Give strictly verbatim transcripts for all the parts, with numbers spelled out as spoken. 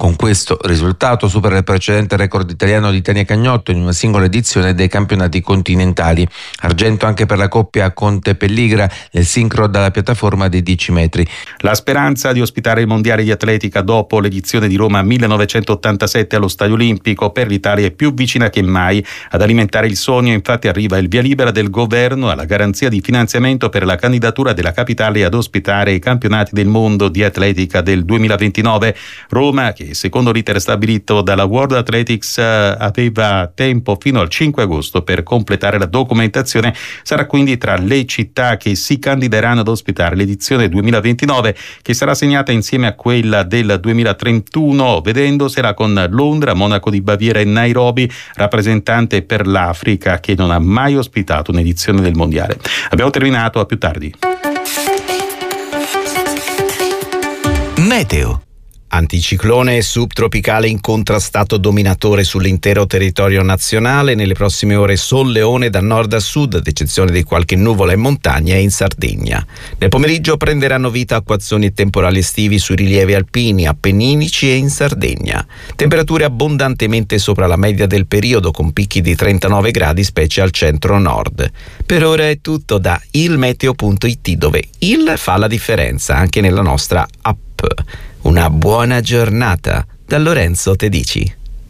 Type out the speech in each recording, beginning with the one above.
Con questo risultato supera il precedente record italiano di Tania Cagnotto in una singola edizione dei campionati continentali. Argento anche per la coppia Conte-Pelligra nel sincro dalla piattaforma dei dieci metri. La speranza di ospitare il mondiale di atletica dopo l'edizione di Roma millenovecentottantasette allo Stadio Olimpico per l'Italia è più vicina che mai. Ad alimentare il sogno infatti arriva il via libera del governo alla garanzia di finanziamento per la candidatura della capitale ad ospitare i campionati del mondo di atletica del duemilaventinove. Roma, che secondo l'iter stabilito dalla World Athletics aveva tempo fino al cinque agosto per completare la documentazione, sarà quindi tra le città che si candideranno ad ospitare l'edizione duemilaventinove, che sarà segnata insieme a quella del duemilatrentuno, vedendosela con Londra, Monaco di Baviera e Nairobi, rappresentante per l'Africa che non ha mai ospitato un'edizione del mondiale. Abbiamo terminato, a più tardi. Meteo. Anticiclone subtropicale incontrastato dominatore sull'intero territorio nazionale. Nelle prossime ore solleone da nord a sud, ad eccezione di qualche nuvola in montagna e in Sardegna. Nel pomeriggio prenderanno vita acquazzoni e temporali estivi sui rilievi alpini, appenninici e in Sardegna. Temperature abbondantemente sopra la media del periodo, con picchi di trentanove gradi specie al centro-nord. Per ora è tutto da ilmeteo punto it, dove il fa la differenza anche nella nostra app. Una buona giornata da Lorenzo Tedici.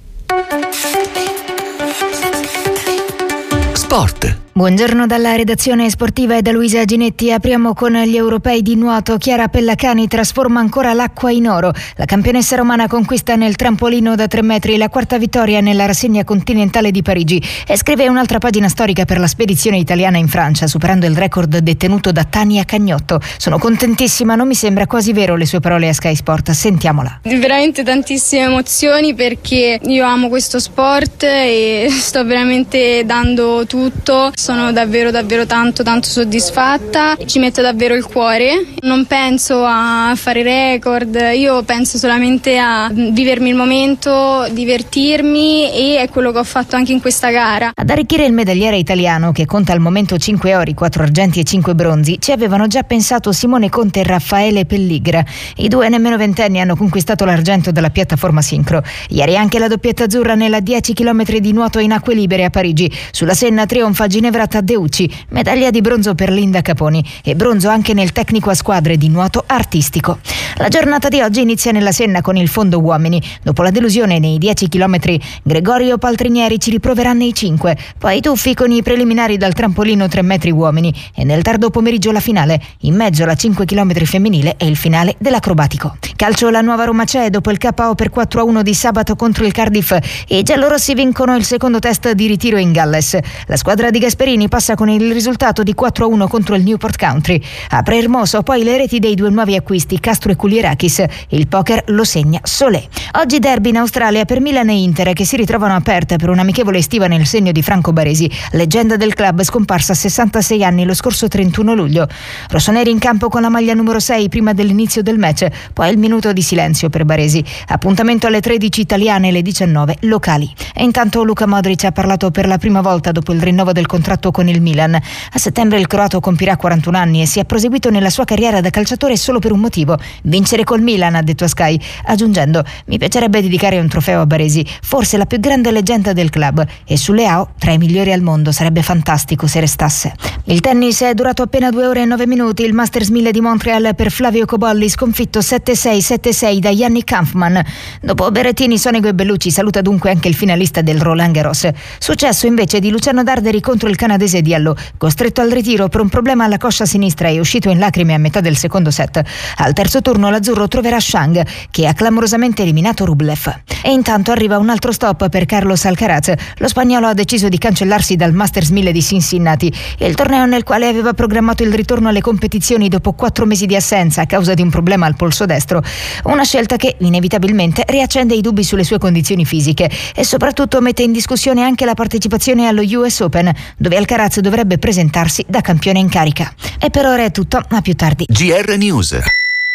Sport. Buongiorno dalla redazione sportiva e da Luisa Ginetti. Apriamo con gli europei di nuoto. Chiara Pellacani trasforma ancora l'acqua in oro. La campionessa romana conquista nel trampolino da tre metri la quarta vittoria nella rassegna continentale di Parigi e scrive un'altra pagina storica per la spedizione italiana in Francia, superando il record detenuto da Tania Cagnotto. Sono contentissima, non mi sembra quasi vero le sue parole a Sky Sport. Sentiamola. Veramente tantissime emozioni, perché io amo questo sport e sto veramente dando tutto. Sono davvero davvero tanto tanto soddisfatta, ci metto davvero il cuore, non penso a fare record, io penso solamente a vivermi il momento, divertirmi, e è quello che ho fatto anche in questa gara. Ad arricchire il medagliere italiano, che conta al momento cinque ori, quattro argenti e cinque bronzi, ci avevano già pensato Simone Conte e Raffaele Pelligra. I due nemmeno ventenni hanno conquistato l'argento dalla piattaforma sincro. Ieri anche la doppietta azzurra nella dieci chilometri di nuoto in acque libere a Parigi. Sulla Senna trionfa Ginevra Taddeucci, medaglia di bronzo per Linda Caponi e bronzo anche nel tecnico a squadre di nuoto artistico. La giornata di oggi inizia nella Senna con il fondo uomini. Dopo la delusione nei dieci chilometri, Gregorio Paltrinieri ci riproverà nei cinque, poi i tuffi con i preliminari dal trampolino tre metri uomini e nel tardo pomeriggio la finale, in mezzo alla cinque chilometri femminile e il finale dell'acrobatico. Calcio, la nuova Roma c'è dopo il K O per quattro a uno di sabato contro il Cardiff e i giallorossi vincono il secondo test di ritiro in Galles. La squadra di Gasperini passa con il risultato di quattro a uno contro il Newport Country. Apre Hermoso, poi le reti dei due nuovi acquisti Castro e Kulierakis. Il poker lo segna Solé. Oggi derby in Australia per Milan e Inter, che si ritrovano a Perth per un'amichevole estiva nel segno di Franco Baresi, leggenda del club scomparsa a sessantasei anni lo scorso trentuno luglio. Rossoneri in campo con la maglia numero sei prima dell'inizio del match, poi il minuto di silenzio per Baresi. Appuntamento alle tredici italiane e alle diciannove locali. E intanto Luka Modric ha parlato per la prima volta dopo il rinnovo del contratto con il Milan. A settembre il croato compirà quarantuno anni e si è proseguito nella sua carriera da calciatore solo per un motivo: vincere col Milan, ha detto a Sky, aggiungendo: mi piacerebbe dedicare un trofeo a Baresi, forse la più grande leggenda del club, e su Leao tra i migliori al mondo, sarebbe fantastico se restasse. Il tennis è durato appena due ore e nove minuti. Il Masters mille di Montreal per Flavio Cobolli, sconfitto sette sei sette sei da Yannick Hanfmann. Dopo Berrettini, Sonego e Bellucci saluta dunque anche il finalista del Roland Garros. Successo invece di Luciano Darderi contro il canadese Diallo, costretto al ritiro per un problema alla coscia sinistra e uscito in lacrime a metà del secondo set. Al terzo turno l'azzurro troverà Shang, che ha clamorosamente eliminato Rublev. E intanto arriva un altro stop per Carlos Alcaraz. Lo spagnolo ha deciso di cancellarsi dal Masters mille di Cincinnati, il torneo nel quale aveva programmato il ritorno alle competizioni dopo quattro mesi di assenza a causa di un problema al polso destro. Una scelta che inevitabilmente riaccende i dubbi sulle sue condizioni fisiche e soprattutto mette in discussione anche la partecipazione allo U S Open, dove Alcaraz dovrebbe presentarsi da campione in carica. E per ora è tutto, a più tardi. G R News.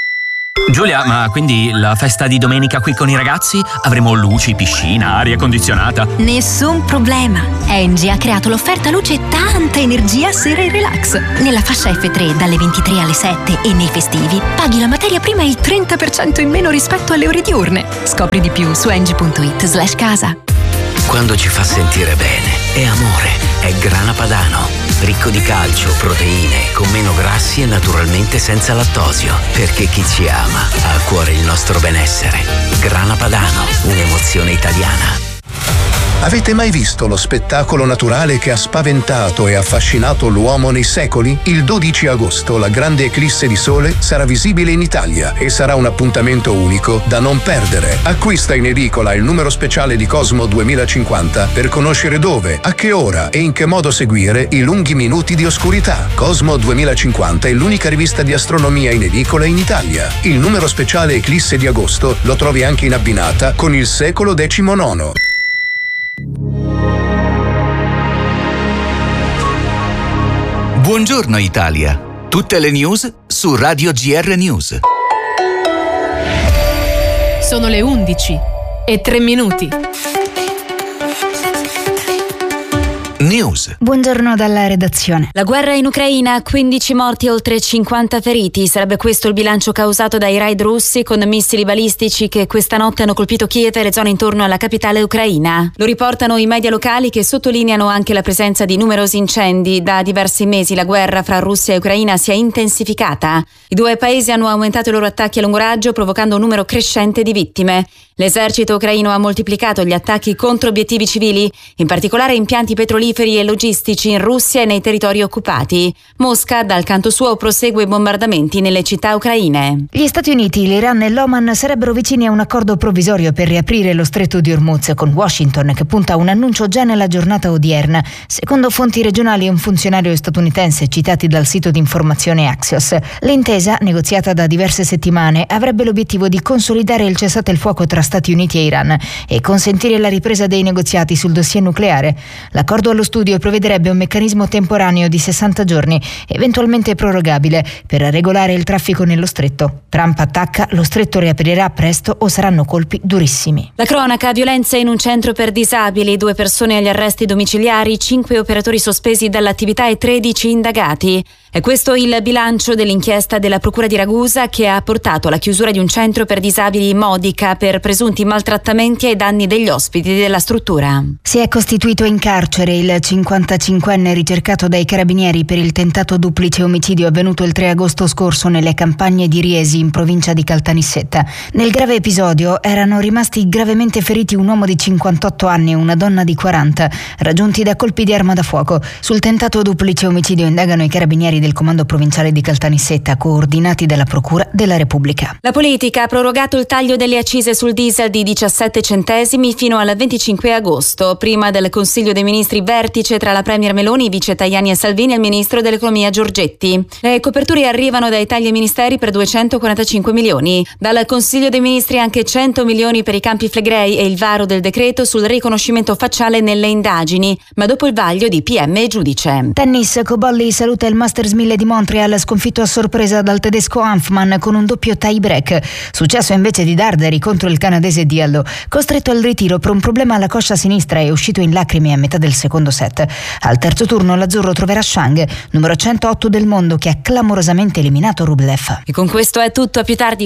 Giulia, ma quindi la festa di domenica qui con i ragazzi? Avremo luci, piscina, aria condizionata? Nessun problema. Engie ha creato l'offerta luce tanta energia sera e relax. Nella fascia F tre dalle ventitré alle sette e nei festivi paghi la materia prima il trenta per cento in meno rispetto alle ore diurne. Scopri di più su engie punto it slash casa. Quando ci fa sentire bene, è amore, è Grana Padano. Ricco di calcio, proteine, con meno grassi e naturalmente senza lattosio. Perché chi ci ama ha a cuore il nostro benessere. Grana Padano, un'emozione italiana. Avete mai visto lo spettacolo naturale che ha spaventato e affascinato l'uomo nei secoli? Il dodici agosto la grande eclisse di sole sarà visibile in Italia e sarà un appuntamento unico da non perdere. Acquista in edicola il numero speciale di Cosmo duemilacinquanta per conoscere dove, a che ora e in che modo seguire i lunghi minuti di oscurità. Cosmo duemilacinquanta è l'unica rivista di astronomia in edicola in Italia. Il numero speciale eclisse di agosto lo trovi anche in abbinata con il secolo diciannove. Buongiorno Italia, tutte le news su Radio G R News. Sono le undici e tre minuti. News. Buongiorno dalla redazione. La guerra in Ucraina, quindici morti e oltre cinquanta feriti. Sarebbe questo il bilancio causato dai raid russi con missili balistici che questa notte hanno colpito Kiev e le zone intorno alla capitale ucraina. Lo riportano i media locali che sottolineano anche la presenza di numerosi incendi. Da diversi mesi la guerra fra Russia e Ucraina si è intensificata. I due paesi hanno aumentato i loro attacchi a lungo raggio, provocando un numero crescente di vittime. L'esercito ucraino ha moltiplicato gli attacchi contro obiettivi civili, in particolare impianti petroliferi e logistici in Russia e nei territori occupati. Mosca, dal canto suo, prosegue i bombardamenti nelle città ucraine. Gli Stati Uniti, l'Iran e l'Oman sarebbero vicini a un accordo provvisorio per riaprire lo stretto di Hormuz, con Washington che punta a un annuncio già nella giornata odierna. Secondo fonti regionali e un funzionario statunitense citati dal sito di informazione Axios, l'intesa, negoziata da diverse settimane, avrebbe l'obiettivo di consolidare il cessate il fuoco tra Stati Uniti e Iran e consentire la ripresa dei negoziati sul dossier nucleare. L'accordo allo studio prevederebbe un meccanismo temporaneo di sessanta giorni, eventualmente prorogabile, per regolare il traffico nello stretto. Trump attacca: lo stretto riaprirà presto o saranno colpi durissimi. La cronaca: violenza in un centro per disabili, due persone agli arresti domiciliari, cinque operatori sospesi dall'attività e tredici indagati. È questo il bilancio dell'inchiesta della Procura di Ragusa che ha portato alla chiusura di un centro per disabili Modica per presunti maltrattamenti ai danni degli ospiti della struttura. Si è costituito in carcere il cinquantacinquenne ricercato dai carabinieri per il tentato duplice omicidio avvenuto il tre agosto scorso nelle campagne di Riesi, in provincia di Caltanissetta. Nel grave episodio erano rimasti gravemente feriti un uomo di cinquantotto anni e una donna di quaranta, raggiunti da colpi di arma da fuoco. Sul tentato duplice omicidio indagano i carabinieri del Comando Provinciale di Caltanissetta, coordinati dalla Procura della Repubblica. La politica ha prorogato il taglio delle accise sul diesel di diciassette centesimi fino al venticinque agosto, prima del Consiglio dei Ministri vertice tra la Premier Meloni, vice Tajani e Salvini e il Ministro dell'Economia Giorgetti. Le coperture arrivano dai tagli ai ministeri per duecentoquarantacinque milioni. Dal Consiglio dei Ministri anche cento milioni per i Campi Flegrei e il varo del decreto sul riconoscimento facciale nelle indagini, ma dopo il vaglio di P M e giudice. Tennis: Cobolli saluta il Masters mille di Montreal, sconfitto a sorpresa dal tedesco Hanfmann con un doppio tie break. Successo invece di Darderi contro il canadese Diallo, costretto al ritiro per un problema alla coscia sinistra e uscito in lacrime a metà del secondo set. Al terzo turno l'azzurro troverà Shang, numero centootto del mondo, che ha clamorosamente eliminato Rublev. E con questo è tutto, a più tardi.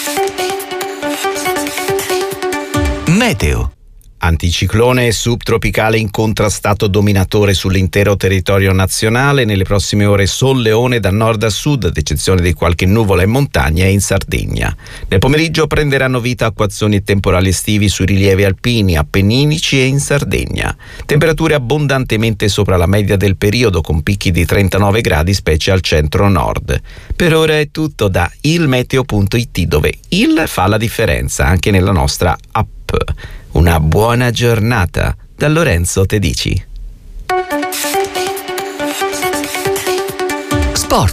Meteo. Anticiclone subtropicale incontrastato dominatore sull'intero territorio nazionale. Nelle prossime ore solleone da nord a sud, ad eccezione di qualche nuvola in montagna e in Sardegna. Nel pomeriggio prenderanno vita acquazzoni e temporali estivi sui rilievi alpini, appenninici e in Sardegna. Temperature abbondantemente sopra la media del periodo, con picchi di trentanove gradi specie al centro-nord. Per ora è tutto da ilmeteo punto it, dove il fa la differenza anche nella nostra app. Una buona giornata da Lorenzo Tedici. Sport.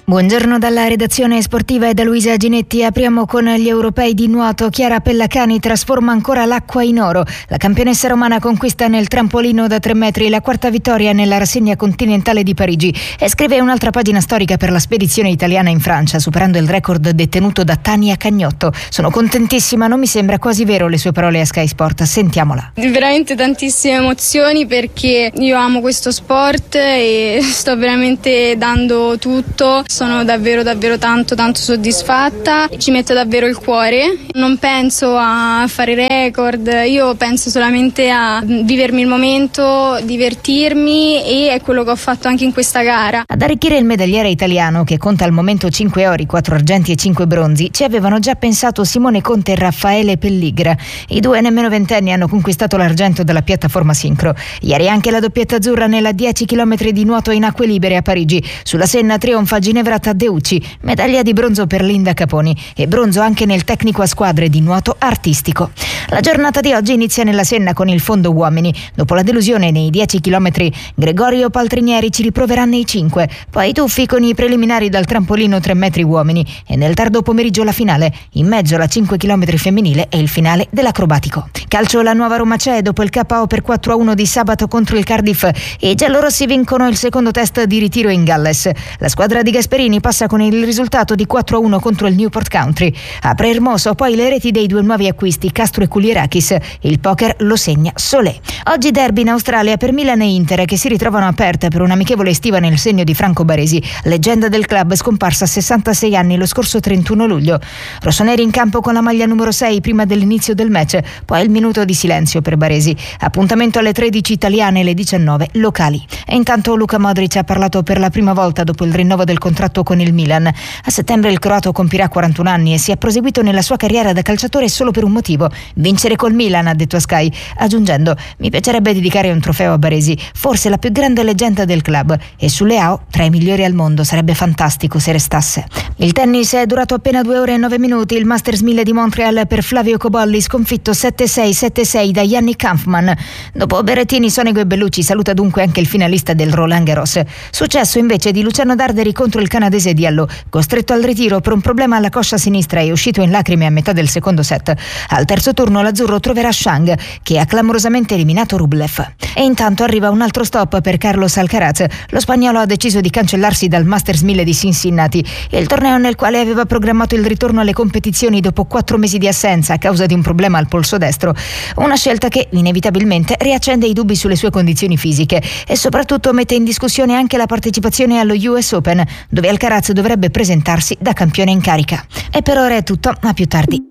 Buongiorno dalla redazione sportiva e da Luisa Ginetti. Apriamo con gli europei di nuoto. Chiara Pellacani trasforma ancora l'acqua in oro. La campionessa romana conquista nel trampolino da tre metri la quarta vittoria nella rassegna continentale di Parigi e scrive un'altra pagina storica per la spedizione italiana in Francia, superando il record detenuto da Tania Cagnotto. Sono contentissima, non mi sembra quasi vero le sue parole a Sky Sport. Sentiamola. Veramente tantissime emozioni perché io amo questo sport e sto veramente dando tutto. Sono davvero davvero tanto tanto soddisfatta, ci metto davvero il cuore, non penso a fare record, io penso solamente a vivermi il momento, divertirmi, e è quello che ho fatto anche in questa gara. Ad arricchire il medagliere italiano, che conta al momento cinque ori, quattro argenti e cinque bronzi, ci avevano già pensato Simone Conte e Raffaele Pelligra. I due nemmeno ventenni hanno conquistato l'argento dalla piattaforma sincro. Ieri anche la doppietta azzurra nella dieci chilometri di nuoto in acque libere a Parigi. Sulla Senna trionfa Ginevra Taddeucci, medaglia di bronzo per Linda Caponi e bronzo anche nel tecnico a squadre di nuoto artistico. La giornata di oggi inizia nella Senna con il fondo uomini. Dopo la delusione nei dieci chilometri, Gregorio Paltrinieri ci riproverà nei cinque, poi i tuffi con i preliminari dal trampolino tre metri uomini e nel tardo pomeriggio la finale, in mezzo la cinque chilometri femminile e il finale dell'acrobatico. Calcio, la nuova Roma c'è dopo il K O per quattro a uno di sabato contro il Cardiff e i giallorossi vincono il secondo test di ritiro in Galles. La squadra di Gasperini passa con il risultato di quattro a uno contro il Newport Country. Apre Hermoso, poi le reti dei due nuovi acquisti Castro e Kulierakis. Il poker lo segna Solé. Oggi derby in Australia per Milan e Inter, che si ritrovano a Perth per un'amichevole estiva nel segno di Franco Baresi, leggenda del club scomparsa a sessantasei anni lo scorso trentuno luglio. Rossoneri in campo con la maglia numero sei prima dell'inizio del match, poi il minuto di silenzio per Baresi. Appuntamento alle tredici italiane e alle diciannove locali. E intanto Luka Modric ha parlato per la prima volta dopo il rinnovo del contratto con il Milan. A settembre il croato compirà quarantuno anni e si è proseguito nella sua carriera da calciatore solo per un motivo: vincere col Milan, ha detto a Sky, aggiungendo: mi piacerebbe dedicare un trofeo a Baresi, forse la più grande leggenda del club, e su Leao tra i migliori al mondo, sarebbe fantastico se restasse. Il tennis è durato appena due ore e nove minuti. Il Masters mille di Montreal per Flavio Cobolli, sconfitto sette sei sette sei da Yannick Kampfmann. Dopo Berrettini, Sonego e Bellucci saluta dunque anche il finalista del Roland Garros. Successo invece di Luciano Darderi contro il canadese Diallo, costretto al ritiro per un problema alla coscia sinistra e uscito in lacrime a metà del secondo set. Al terzo turno l'azzurro troverà Shang, che ha clamorosamente eliminato Rublev. E intanto arriva un altro stop per Carlos Alcaraz. Lo spagnolo ha deciso di cancellarsi dal Masters mille di Cincinnati, il torneo nel quale aveva programmato il ritorno alle competizioni dopo quattro mesi di assenza a causa di un problema al polso destro. Una scelta che inevitabilmente riaccende i dubbi sulle sue condizioni fisiche e soprattutto mette in discussione anche la partecipazione allo U S Open, dove Alcaraz dovrebbe presentarsi da campione in carica. E per ora è tutto, a più tardi.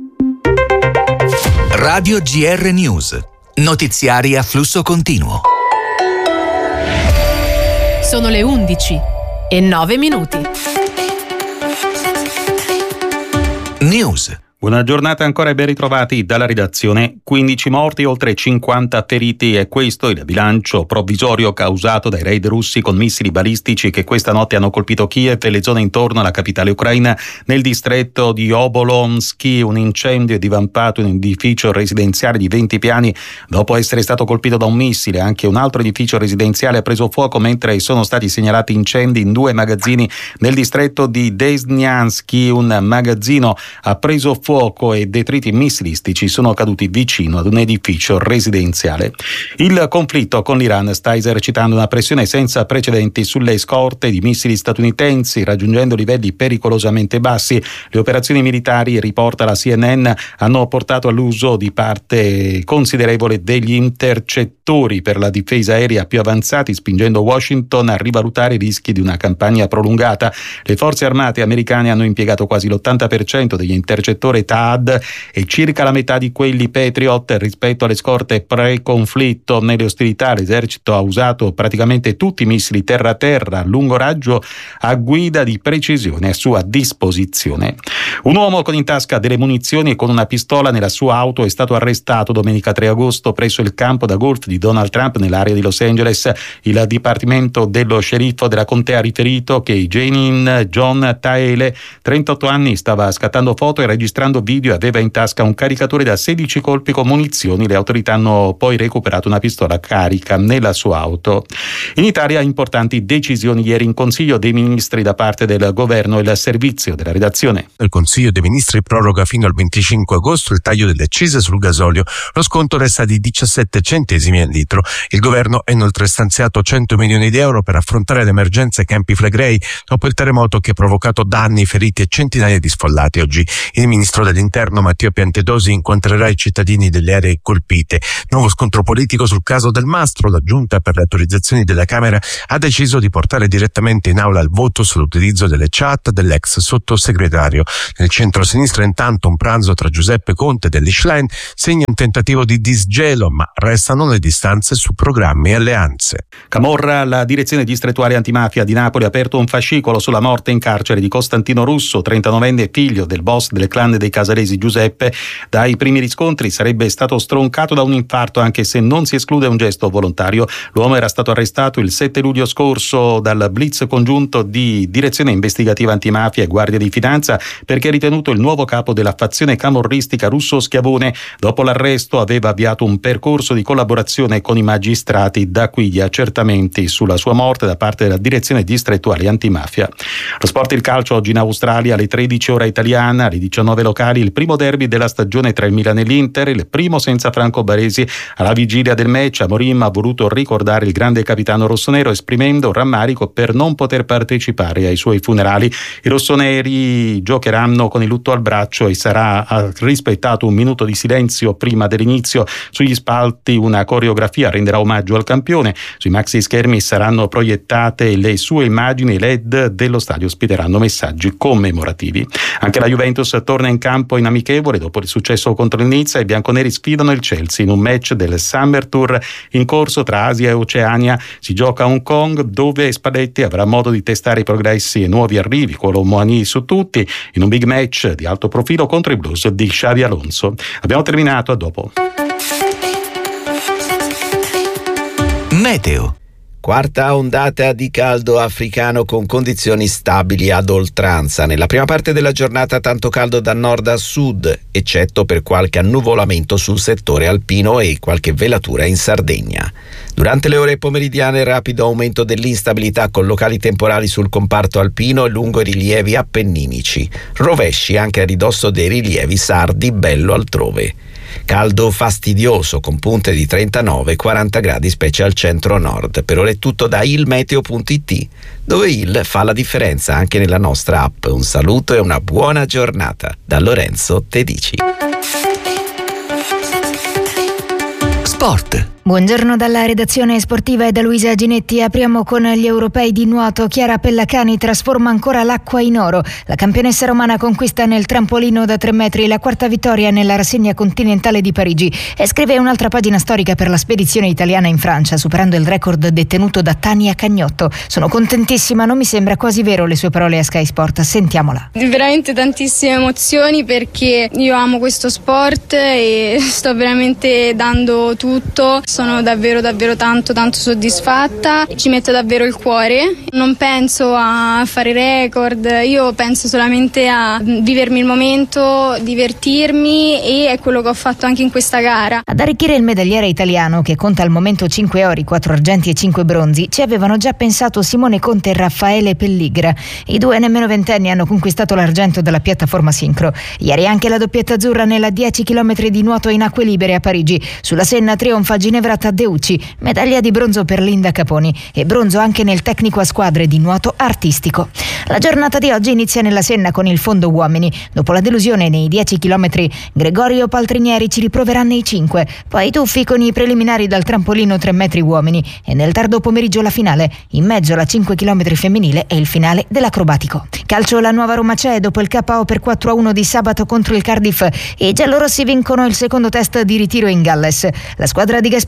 Radio G R News. Notiziari a flusso continuo. Sono le undici e nove minuti. News. Buona giornata ancora e ben ritrovati dalla redazione. quindici morti, oltre cinquanta feriti, e questo il bilancio provvisorio causato dai raid russi con missili balistici che questa notte hanno colpito Kiev e le zone intorno alla capitale ucraina. Nel distretto di Obolonsky un incendio è divampato in un edificio residenziale di venti piani dopo essere stato colpito da un missile. Anche un altro edificio residenziale ha preso fuoco, mentre sono stati segnalati incendi in due magazzini nel distretto di Desnyansky. Un magazzino ha preso fuoco e detriti missilistici sono caduti vicino ad un edificio residenziale. Il conflitto con l'Iran sta esercitando una pressione senza precedenti sulle scorte di missili statunitensi, raggiungendo livelli pericolosamente bassi. Le operazioni militari, riporta la C N N, hanno portato all'uso di parte considerevole degli intercettori per la difesa aerea più avanzati, spingendo Washington a rivalutare i rischi di una campagna prolungata. Le forze armate americane hanno impiegato quasi l'ottanta per cento degli intercettori T A D e circa la metà di quelli Patriot rispetto alle scorte pre-conflitto. Nelle ostilità l'esercito ha usato praticamente tutti i missili terra-terra a lungo raggio a guida di precisione a sua disposizione. Un uomo con in tasca delle munizioni e con una pistola nella sua auto è stato arrestato domenica tre agosto presso il campo da golf di Donald Trump nell'area di Los Angeles. Il dipartimento dello sceriffo della contea ha riferito che Janin John Taele, trentotto anni, stava scattando foto e registrando registrando video e aveva in tasca un caricatore da sedici colpi con munizioni. Le autorità hanno poi recuperato una pistola carica nella sua auto. In Italia importanti decisioni ieri in Consiglio dei Ministri da parte del governo e il servizio della redazione. Il Consiglio dei Ministri proroga fino al venticinque agosto il taglio delle accise sul gasolio. Lo sconto resta di diciassette centesimi al litro. Il governo ha inoltre stanziato cento milioni di euro per affrontare l'emergenza ai Campi Flegrei dopo il terremoto che ha provocato danni, feriti e centinaia di sfollati. Oggi il ministro dell'Interno Matteo Piantedosi incontrerà i cittadini delle aree colpite. Nuovo scontro politico sul caso Del Mastro. La Giunta per le autorizzazioni della Camera ha deciso di portare direttamente in aula il voto sull'utilizzo delle chat dell'ex sottosegretario. Nel centro-sinistra intanto un pranzo tra Giuseppe Conte dell'Ischlein segna un tentativo di disgelo, ma restano le distanze su programmi e alleanze. Camorra, la direzione distrettuale antimafia di Napoli ha aperto un fascicolo sulla morte in carcere di Costantino Russo, trentanovenne figlio del boss del clan dei Casalesi Giuseppe. Dai primi riscontri sarebbe stato stroncato da un infarto, anche se non si esclude un gesto volontario. L'uomo era stato arrestato il sette luglio scorso dal blitz congiunto di direzione investigativa antimafia e Guardia di Finanza perché è ritenuto il nuovo capo della fazione camorristica Russo Schiavone. Dopo l'arresto aveva avviato un percorso di collaborazione con i magistrati, da qui gli accertamenti sulla sua morte da parte della direzione distrettuale antimafia. Lo sport, il calcio, oggi in Australia alle tredici ora italiana, alle diciannove locali, il primo derby della stagione tra il Milan e l'Inter, il primo senza Franco Baresi. Alla vigilia del match Amorim ha voluto ricordare il grande capitano rossonero esprimendo rammarico per non poter partecipare ai suoi funerali. I rossoneri giocheranno con il lutto al braccio e sarà rispettato un minuto di silenzio prima dell'inizio. Sugli spalti una coreografia renderà omaggio al campione. Sui maxi schermi saranno proiettate le sue immagini, i L E D dello stadio ospiteranno messaggi commemorativi. Anche la Juventus torna in campo in amichevole dopo il successo contro il Nizza. I bianconeri sfidano il Chelsea in un match del Summer Tour in corso tra Asia e Oceania. Si gioca a Hong Kong, dove Spalletti avrà modo di testare i progressi e nuovi arrivi, quello Moani su tutti, in un big match di alto profilo contro i Blues di Xabi Alonso. Abbiamo terminato, a dopo. Meteo. Quarta ondata di caldo africano con condizioni stabili ad oltranza. Nella prima parte della giornata tanto caldo da nord a sud, eccetto per qualche annuvolamento sul settore alpino e qualche velatura in Sardegna. Durante le ore pomeridiane rapido aumento dell'instabilità con locali temporali sul comparto alpino e lungo i rilievi appenninici. Rovesci anche a ridosso dei rilievi sardi, bello altrove. Caldo fastidioso con punte di trentanove quaranta gradi specie al centro-nord. Per ora è tutto da ilmeteo punto it, dove il fa la differenza anche nella nostra app. Un saluto e una buona giornata da Lorenzo Tedici. Sport. Buongiorno dalla redazione sportiva e da Luisa Ginetti. Apriamo con gli europei di nuoto. Chiara Pellacani trasforma ancora l'acqua in oro. La campionessa romana conquista nel trampolino da tre metri la quarta vittoria nella rassegna continentale di Parigi e scrive un'altra pagina storica per la spedizione italiana in Francia, superando il record detenuto da Tania Cagnotto. Sono contentissima, non mi sembra quasi vero, le sue parole a Sky Sport. Sentiamola. Veramente tantissime emozioni perché io amo questo sport e sto veramente dando tutto. Sono davvero davvero tanto tanto soddisfatta, ci metto davvero il cuore, non penso a fare record, io penso solamente a vivermi il momento, divertirmi, e è quello che ho fatto anche in questa gara. Ad arricchire il medagliere italiano, che conta al momento cinque ori, quattro argenti e cinque bronzi, ci avevano già pensato Simone Conte e Raffaele Pelligra. I due nemmeno ventenni hanno conquistato l'argento della piattaforma sincro. Ieri anche la doppietta azzurra nella dieci chilometri di nuoto in acque libere a Parigi. Sulla Senna trionfa Ginevra Taddeucci, medaglia di bronzo per Linda Caponi e bronzo anche nel tecnico a squadre di nuoto artistico. La giornata di oggi inizia nella Senna con il fondo uomini. Dopo la delusione nei dieci chilometri, Gregorio Paltrinieri ci riproverà nei cinque, poi i tuffi con i preliminari dal trampolino tre metri uomini e nel tardo pomeriggio la finale, in mezzo alla cinque chilometri femminile e il finale dell'acrobatico. Calcio, la nuova Roma c'è dopo il K O per quattro a uno di sabato contro il Cardiff e i giallorossi vincono il secondo test di ritiro in Galles. La squadra di Gasperini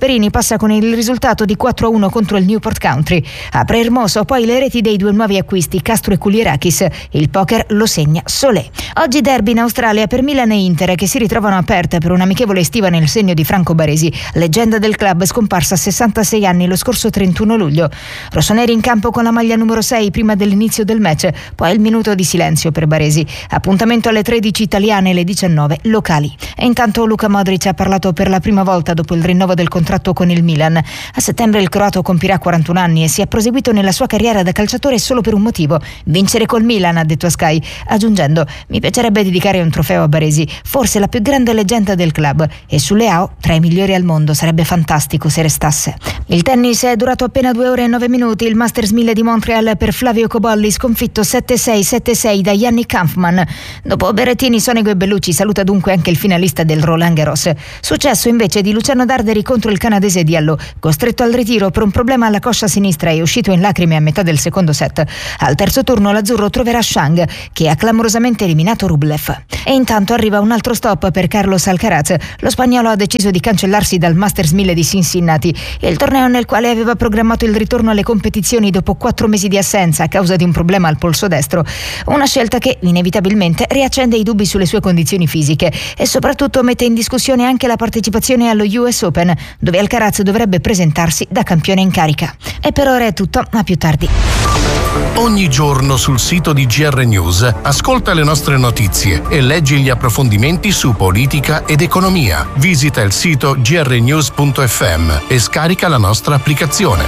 Gasperini passa con il risultato di quattro a uno contro il Newport Country. Apre Hermoso, poi le reti dei due nuovi acquisti Castro e Kulierakis. Il poker lo segna Solé. Oggi derby in Australia per Milan e Inter, che si ritrovano a Perth per un'amichevole estiva nel segno di Franco Baresi, leggenda del club scomparsa a sessantasei anni lo scorso trentuno luglio. Rossoneri in campo con la maglia numero sei prima dell'inizio del match, poi il minuto di silenzio per Baresi. Appuntamento alle tredici italiane e alle diciannove locali. E intanto Luka Modric ha parlato per la prima volta dopo il rinnovo del contratto con il Milan. A settembre il croato compirà quarantuno anni e si è proseguito nella sua carriera da calciatore solo per un motivo: vincere col Milan, ha detto a Sky, aggiungendo: mi piacerebbe dedicare un trofeo a Baresi, forse la più grande leggenda del club, e su Leao tra i migliori al mondo, sarebbe fantastico se restasse. Il tennis è durato appena due ore e nove minuti. Il Masters mille di Montreal per Flavio Cobolli, sconfitto sette sei sette sei da Yannick Hanfmann. Dopo Berrettini, Sonego e Bellucci saluta dunque anche il finalista del Roland Garros. Successo invece di Luciano Darderi contro il canadese Diallo, costretto al ritiro per un problema alla coscia sinistra e uscito in lacrime a metà del secondo set. Al terzo turno l'azzurro troverà Shang, che ha clamorosamente eliminato Rublev. E intanto arriva un altro stop per Carlos Alcaraz. Lo spagnolo ha deciso di cancellarsi dal Masters mille di Cincinnati, il torneo nel quale aveva programmato il ritorno alle competizioni dopo quattro mesi di assenza a causa di un problema al polso destro. Una scelta che inevitabilmente riaccende i dubbi sulle sue condizioni fisiche e soprattutto mette in discussione anche la partecipazione allo U S Open, dove Alcaraz dovrebbe presentarsi da campione in carica. E per ora è tutto, a più tardi. Ogni giorno sul sito di G R News ascolta le nostre notizie e leggi gli approfondimenti su politica ed economia. Visita il sito g r news punto f m e scarica la nostra applicazione.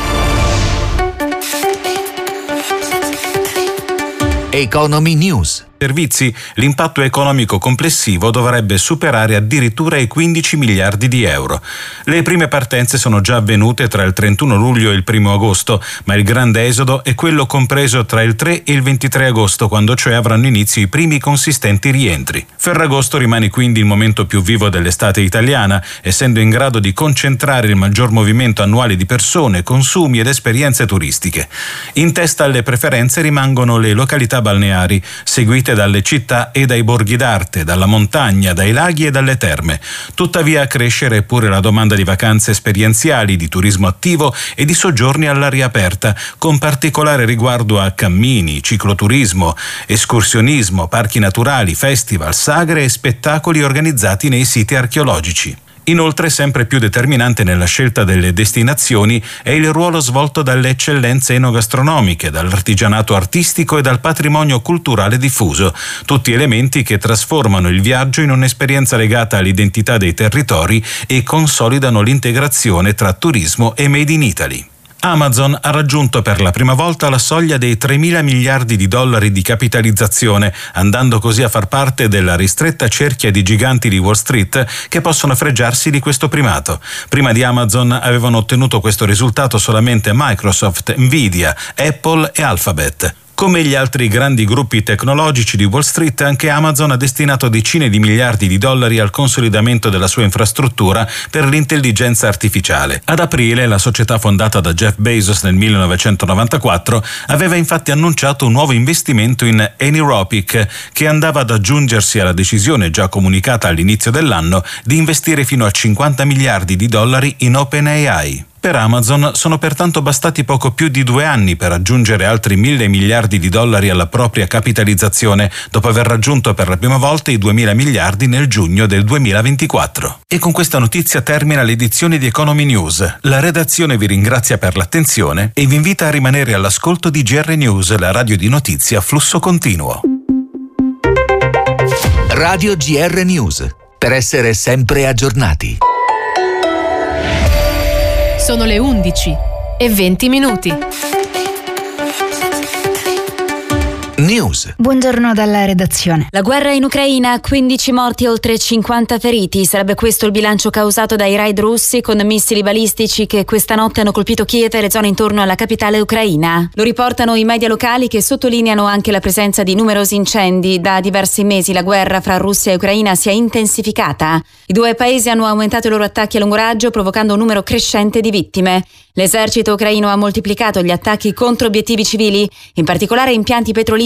Economy News. Servizi, l'impatto economico complessivo dovrebbe superare addirittura i quindici miliardi di euro. Le prime partenze sono già avvenute tra il trentuno luglio e il primo agosto, ma il grande esodo è quello compreso tra il tre e il ventitré agosto, quando cioè avranno inizio i primi consistenti rientri. Ferragosto rimane quindi il momento più vivo dell'estate italiana, essendo in grado di concentrare il maggior movimento annuale di persone, consumi ed esperienze turistiche. In testa alle preferenze rimangono le località balneari, seguite dalle città e dai borghi d'arte, dalla montagna, dai laghi e dalle terme. Tuttavia a crescere pure la domanda di vacanze esperienziali, di turismo attivo e di soggiorni all'aria aperta, con particolare riguardo a cammini, cicloturismo, escursionismo, parchi naturali, festival, sagre e spettacoli organizzati nei siti archeologici. Inoltre, sempre più determinante nella scelta delle destinazioni è il ruolo svolto dalle eccellenze enogastronomiche, dall'artigianato artistico e dal patrimonio culturale diffuso, tutti elementi che trasformano il viaggio in un'esperienza legata all'identità dei territori e consolidano l'integrazione tra turismo e Made in Italy. Amazon ha raggiunto per la prima volta la soglia dei tremila miliardi di dollari di capitalizzazione, andando così a far parte della ristretta cerchia di giganti di Wall Street che possono fregiarsi di questo primato. Prima di Amazon avevano ottenuto questo risultato solamente Microsoft, Nvidia, Apple e Alphabet. Come gli altri grandi gruppi tecnologici di Wall Street, anche Amazon ha destinato decine di miliardi di dollari al consolidamento della sua infrastruttura per l'intelligenza artificiale. Ad aprile, la società fondata da Jeff Bezos nel millenovecentonovantaquattro aveva infatti annunciato un nuovo investimento in Anthropic, che andava ad aggiungersi alla decisione già comunicata all'inizio dell'anno di investire fino a cinquanta miliardi di dollari in OpenAI. Per Amazon sono pertanto bastati poco più di due anni per aggiungere altri mille miliardi di dollari alla propria capitalizzazione, dopo aver raggiunto per la prima volta i duemila miliardi nel giugno del duemilaventiquattro. E con questa notizia termina l'edizione di Economy News. La redazione vi ringrazia per l'attenzione e vi invita a rimanere all'ascolto di G R News, la radio di notizie a flusso continuo. Radio G R News, per essere sempre aggiornati. Sono le undici e venti minuti. News. Buongiorno dalla redazione. La guerra in Ucraina, quindici morti e oltre cinquanta feriti. Sarebbe questo il bilancio causato dai raid russi con missili balistici che questa notte hanno colpito Kiev e le zone intorno alla capitale ucraina. Lo riportano i media locali, che sottolineano anche la presenza di numerosi incendi. Da diversi mesi la guerra fra Russia e Ucraina si è intensificata. I due paesi hanno aumentato i loro attacchi a lungo raggio, provocando un numero crescente di vittime. L'esercito ucraino ha moltiplicato gli attacchi contro obiettivi civili, in particolare impianti petroliferi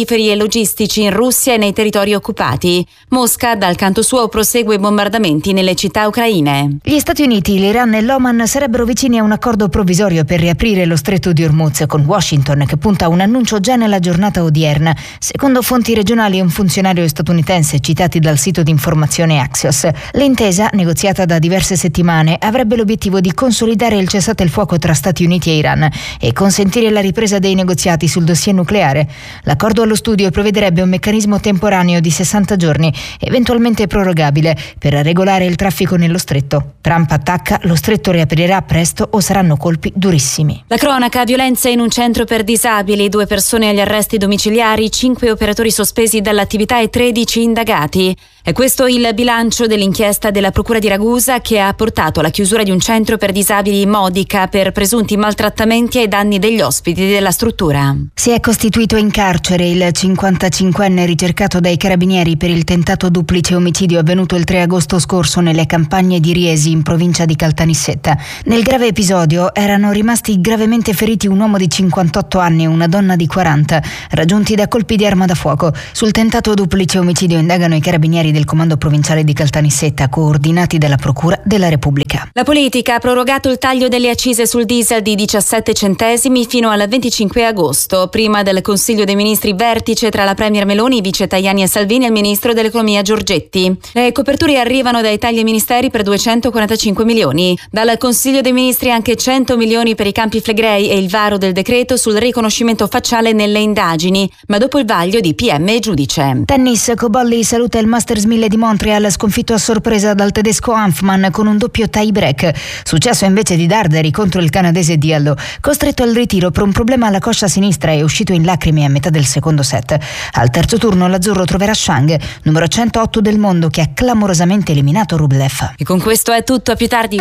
petroliferi e logistici in Russia e nei territori occupati. Mosca, dal canto suo, prosegue i bombardamenti nelle città ucraine. Gli Stati Uniti, l'Iran e l'Oman sarebbero vicini a un accordo provvisorio per riaprire lo stretto di Hormuz, con Washington che punta a un annuncio già nella giornata odierna, secondo fonti regionali e un funzionario statunitense citati dal sito di informazione Axios. L'intesa, negoziata da diverse settimane, avrebbe l'obiettivo di consolidare il cessate il fuoco tra Stati Uniti e Iran e consentire la ripresa dei negoziati sul dossier nucleare. L'accordo allo studio prevederebbe un meccanismo temporaneo di sessanta giorni, eventualmente prorogabile, per regolare il traffico nello stretto. Trump attacca: lo stretto riaprirà presto o saranno colpi durissimi. La cronaca: violenza in un centro per disabili, due persone agli arresti domiciliari, cinque operatori sospesi dall'attività e tredici indagati. È questo il bilancio dell'inchiesta della Procura di Ragusa, che ha portato alla chiusura di un centro per disabili Modica per presunti maltrattamenti ai danni degli ospiti della struttura. Si è costituito in carcere il cinquantacinquenne ricercato dai carabinieri per il tentato duplice omicidio avvenuto il tre agosto scorso nelle campagne di Riesi, in provincia di Caltanissetta. Nel grave episodio erano rimasti gravemente feriti un uomo di cinquantotto anni e una donna di quaranta, raggiunti da colpi di arma da fuoco. Sul tentato duplice omicidio indagano i carabinieri del Comando Provinciale di Caltanissetta, coordinati dalla Procura della Repubblica. La politica ha prorogato il taglio delle accise sul diesel di diciassette centesimi fino al venticinque agosto, prima del Consiglio dei Ministri vertice tra la Premier Meloni, vice Tajani e Salvini e il Ministro dell'Economia Giorgetti. Le coperture arrivano dai tagli ai ministeri per duecentoquarantacinque milioni. Dal Consiglio dei Ministri anche cento milioni per i Campi Flegrei e il varo del decreto sul riconoscimento facciale nelle indagini, ma dopo il vaglio di P M e giudice. Tennis: Cobolli saluta il Masters mille di Montreal, sconfitto a sorpresa dal tedesco Hanfmann con un doppio tie break. Successo invece di Darderi contro il canadese Diallo, costretto al ritiro per un problema alla coscia sinistra e uscito in lacrime a metà del secondo set. Al terzo turno l'azzurro troverà Shang, numero centootto del mondo, che ha clamorosamente eliminato Rublev. E con questo è tutto, a più tardi.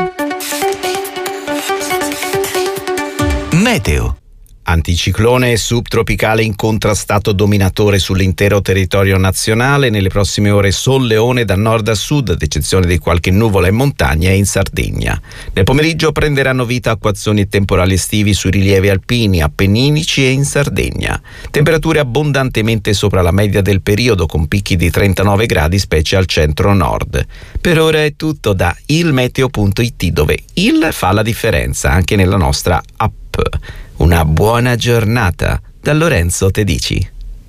Meteo. Anticiclone subtropicale incontrastato dominatore sull'intero territorio nazionale. Nelle prossime ore solleone da nord a sud, ad eccezione di qualche nuvola in montagna e in Sardegna. Nel pomeriggio prenderanno vita acquazzoni e temporali estivi sui rilievi alpini, appenninici e in Sardegna. Temperature abbondantemente sopra la media del periodo, con picchi di trentanove gradi specie al centro-nord. Per ora è tutto da ilmeteo punto it, dove il fa la differenza anche nella nostra app. Una buona giornata da Lorenzo Tedici.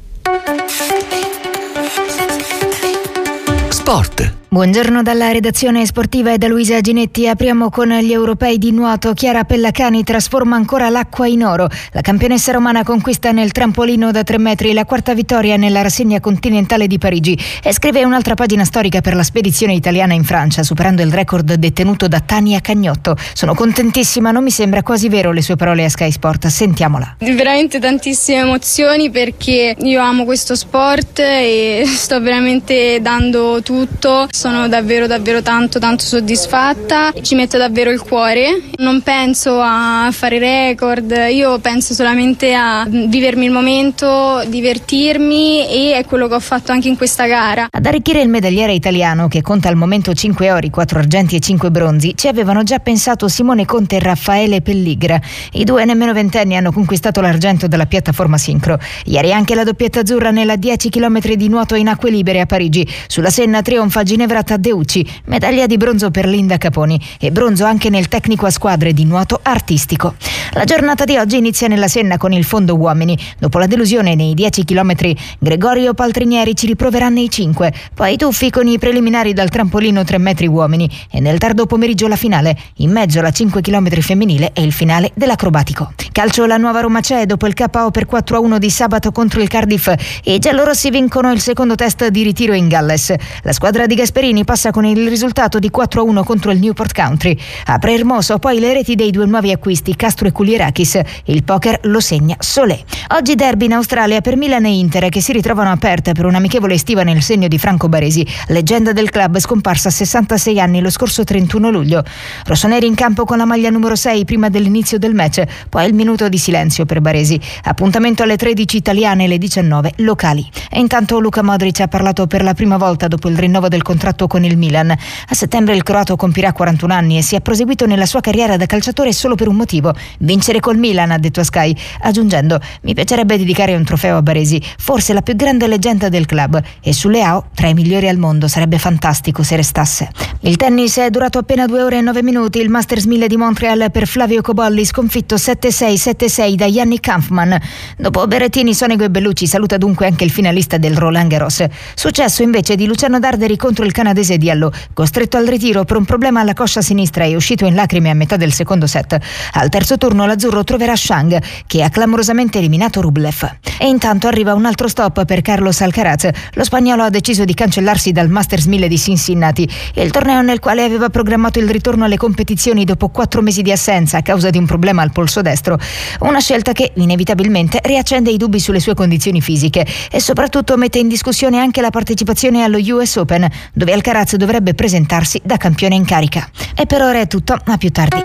Sport. Buongiorno dalla redazione sportiva e da Luisa Ginetti. Apriamo con gli europei di nuoto. Chiara Pellacani trasforma ancora l'acqua in oro. La campionessa romana conquista nel trampolino da tre metri la quarta vittoria nella rassegna continentale di Parigi e scrive un'altra pagina storica per la spedizione italiana in Francia, superando il record detenuto da Tania Cagnotto. Sono contentissima, non mi sembra quasi vero, le sue parole a Sky Sport. Sentiamola. Veramente tantissime emozioni, perché io amo questo sport e sto veramente dando tutto. Sono davvero davvero tanto tanto soddisfatta, ci metto davvero il cuore, non penso a fare record, io penso solamente a vivermi il momento, divertirmi, e è quello che ho fatto anche in questa gara. Ad arricchire il medagliere italiano, che conta al momento cinque ori, quattro argenti e cinque bronzi, ci avevano già pensato Simone Conte e Raffaele Pelligra. I due nemmeno ventenni hanno conquistato l'argento della piattaforma sincro. Ieri anche la doppietta azzurra nella dieci chilometri di nuoto in acque libere a Parigi. Sulla Senna trionfa Ginevra Taddeucci, medaglia di bronzo per Linda Caponi e bronzo anche nel tecnico a squadre di nuoto artistico. La giornata di oggi inizia nella Senna con il fondo uomini. Dopo la delusione nei dieci chilometri, Gregorio Paltrinieri ci riproverà nei cinque, poi i tuffi con i preliminari dal trampolino tre metri uomini e nel tardo pomeriggio la finale, in mezzo la cinque chilometri femminile e il finale dell'acrobatico. Calcio: la nuova Roma c'è dopo il K O per quattro a uno di sabato contro il Cardiff e i giallorossi vincono il secondo test di ritiro in Galles. La squadra di Gasperini passa con il risultato di quattro a uno contro il Newport Country. Apre Hermoso, poi le reti dei due nuovi acquisti Castro e Kulierakis. Il poker lo segna Solé. Oggi derby in Australia per Milan e Inter, che si ritrovano a Perth per un'amichevole estiva nel segno di Franco Baresi, leggenda del club scomparsa a sessantasei anni lo scorso trentuno luglio. Rossoneri in campo con la maglia numero sei prima dell'inizio del match, poi il minuto di silenzio per Baresi. Appuntamento alle tredici italiane e alle diciannove locali. E intanto Luka Modric ha parlato per la prima volta dopo il rinnovo del contratto contratto con il Milan. A settembre il croato compirà quarantuno anni e si è proseguito nella sua carriera da calciatore solo per un motivo: vincere col Milan, ha detto a Sky, aggiungendo: mi piacerebbe dedicare un trofeo a Baresi, forse la più grande leggenda del club, e su Leao tra i migliori al mondo, sarebbe fantastico se restasse. Il tennis è durato appena due ore e nove minuti. Il Masters mille di Montreal per Flavio Cobolli, sconfitto sette sei sette sei da Yannick Kampfmann. Dopo Berrettini, Sonego e Bellucci saluta dunque anche il finalista del Roland Garros. Successo invece di Luciano Darderi contro il canadese Diallo, costretto al ritiro per un problema alla coscia sinistra e uscito in lacrime a metà del secondo set. Al terzo turno l'azzurro troverà Shang, che ha clamorosamente eliminato Rublev. E intanto arriva un altro stop per Carlos Alcaraz. Lo spagnolo ha deciso di cancellarsi dal Masters mille di Cincinnati, il torneo nel quale aveva programmato il ritorno alle competizioni dopo quattro mesi di assenza a causa di un problema al polso destro. Una scelta che inevitabilmente riaccende i dubbi sulle sue condizioni fisiche e soprattutto mette in discussione anche la partecipazione allo U S Open, dove Alcaraz dovrebbe presentarsi da campione in carica. E per ora è tutto, a più tardi.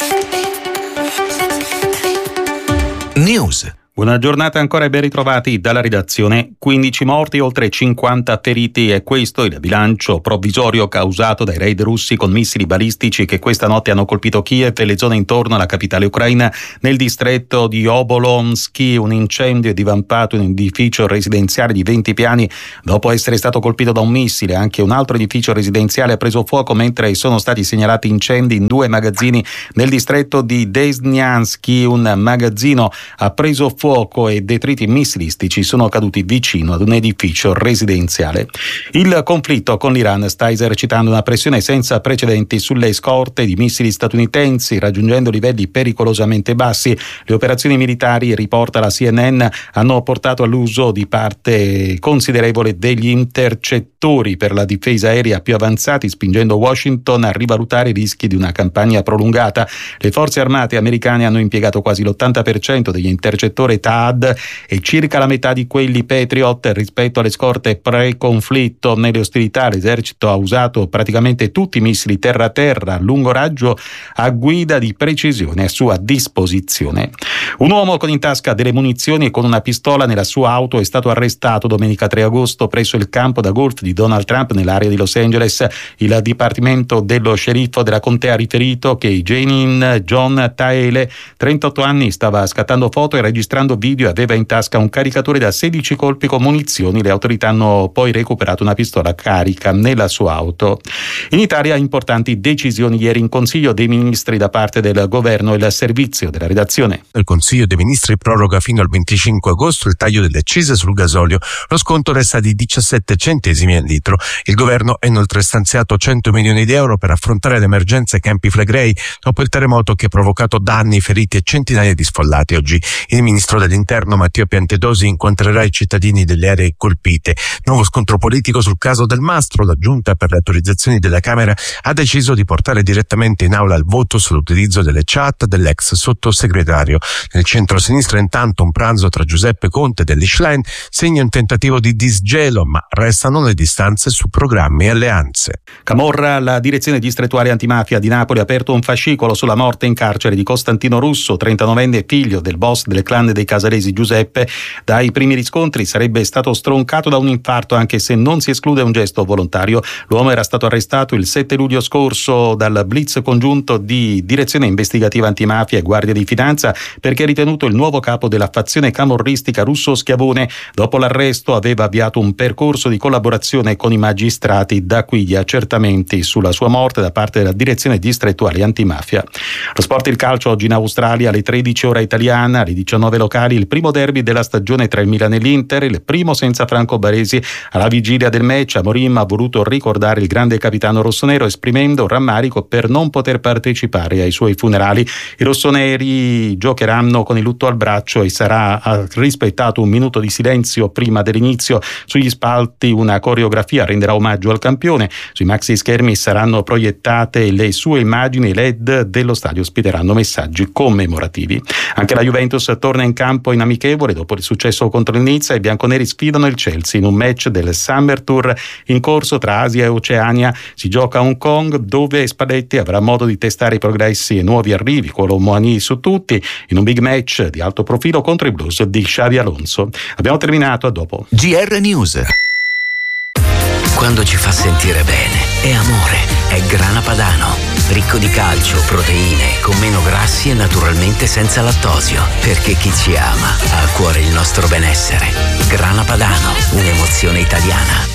News. Buona giornata ancora e ben ritrovati dalla redazione. quindici morti, oltre cinquanta feriti, e questo il bilancio provvisorio causato dai raid russi con missili balistici che questa notte hanno colpito Kiev e le zone intorno alla capitale ucraina. Nel distretto di Obolonsky un incendio è divampato in un edificio residenziale di venti piani dopo essere stato colpito da un missile. Anche un altro edificio residenziale ha preso fuoco, mentre sono stati segnalati incendi in due magazzini nel distretto di Desnyansky. Un magazzino ha preso fuoco e detriti missilistici sono caduti vicino ad un edificio residenziale. Il conflitto con l'Iran sta esercitando una pressione senza precedenti sulle scorte di missili statunitensi, raggiungendo livelli pericolosamente bassi. Le operazioni militari, riporta la C N N, hanno portato all'uso di parte considerevole degli intercettori per la difesa aerea più avanzati, spingendo Washington a rivalutare i rischi di una campagna prolungata. Le forze armate americane hanno impiegato quasi l'ottanta per cento degli intercettori T A D e circa la metà di quelli Patriot rispetto alle scorte pre-conflitto. Nelle ostilità l'esercito ha usato praticamente tutti i missili terra-terra a lungo raggio a guida di precisione a sua disposizione. Un uomo con in tasca delle munizioni e con una pistola nella sua auto è stato arrestato domenica tre agosto presso il campo da golf di Donald Trump nell'area di Los Angeles. Il dipartimento dello sceriffo della contea ha riferito che Janin John Taele, trentotto anni, stava scattando foto e registrando video e aveva in tasca un caricatore da sedici colpi con munizioni. Le autorità hanno poi recuperato una pistola carica nella sua auto. In Italia importanti decisioni ieri in Consiglio dei Ministri da parte del governo e il servizio della redazione. Il Consiglio dei Ministri proroga fino al venticinque agosto il taglio delle accise sul gasolio. Lo sconto resta di diciassette centesimi al litro. Il governo ha inoltre stanziato cento milioni di euro per affrontare l'emergenza ai Campi Flegrei dopo il terremoto che ha provocato danni, feriti e centinaia di sfollati. Oggi il ministro dell'Interno Matteo Piantedosi incontrerà i cittadini delle aree colpite. Nuovo scontro politico sul caso Del Mastro. La Giunta per le autorizzazioni della Camera ha deciso di portare direttamente in aula il voto sull'utilizzo delle chat dell'ex sottosegretario. Nel centro-sinistra intanto un pranzo tra Giuseppe Conte e dell'Ischlein segna un tentativo di disgelo, ma restano le distanze su programmi e alleanze. Camorra, la direzione distrettuale antimafia di Napoli ha aperto un fascicolo sulla morte in carcere di Costantino Russo, trentanovenne figlio del boss del clan dei Casalesi Giuseppe. Dai primi riscontri sarebbe stato stroncato da un infarto, anche se non si esclude un gesto volontario. L'uomo era stato arrestato il sette luglio scorso dal blitz congiunto di direzione investigativa antimafia e Guardia di Finanza perché è ritenuto il nuovo capo della fazione camorristica Russo Schiavone. Dopo l'arresto aveva avviato un percorso di collaborazione con i magistrati, da qui gli accertamenti sulla sua morte da parte della direzione distrettuale antimafia. Lo sport e il calcio oggi in Australia alle tredici ora italiana, alle diciannove locali, il primo derby della stagione tra il Milan e l'Inter, il primo senza Franco Baresi. Alla vigilia del match Amorim ha voluto ricordare il grande capitano rossonero esprimendo rammarico per non poter partecipare ai suoi funerali. I rossoneri giocheranno con il lutto al braccio e sarà rispettato un minuto di silenzio prima dell'inizio. Sugli spalti una coreografia renderà omaggio al campione. Sui maxi schermi saranno proiettate le sue immagini, i L E D dello stadio ospiteranno messaggi commemorativi. Anche la Juventus torna in campo in amichevole dopo il successo contro il Nizza. I bianconeri sfidano il Chelsea in un match del Summer Tour in corso tra Asia e Oceania. Si gioca a Hong Kong, dove Spalletti avrà modo di testare i progressi e nuovi arrivi con Moani su tutti in un big match di alto profilo contro i Blues di Xabi Alonso. Abbiamo terminato, a dopo. G R News. quando ci fa sentire bene. È amore, è Grana Padano. Ricco di calcio, proteine, con meno grassi e naturalmente senza lattosio. Perché chi ci ama ha a cuore il nostro benessere. Grana Padano, un'emozione italiana.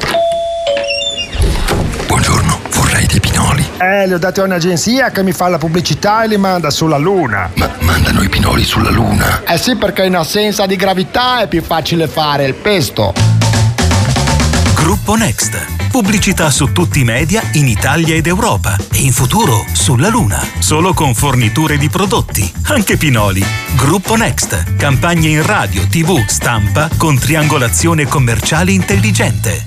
Buongiorno, vorrei dei pinoli. Eh, li ho dati a un'agenzia che mi fa la pubblicità e li manda sulla Luna. Ma mandano i pinoli sulla Luna? Eh sì, perché in assenza di gravità è più facile fare il pesto. Gruppo Next. Pubblicità su tutti i media in Italia ed Europa e in futuro sulla Luna. Solo con forniture di prodotti, anche pinoli. Gruppo Next. Campagne in radio, tivù, stampa con triangolazione commerciale intelligente.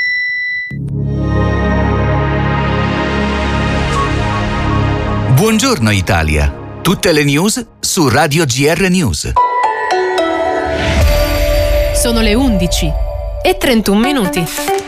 Buongiorno Italia. Tutte le news su Radio G R News. Sono le undici e trentuno minuti.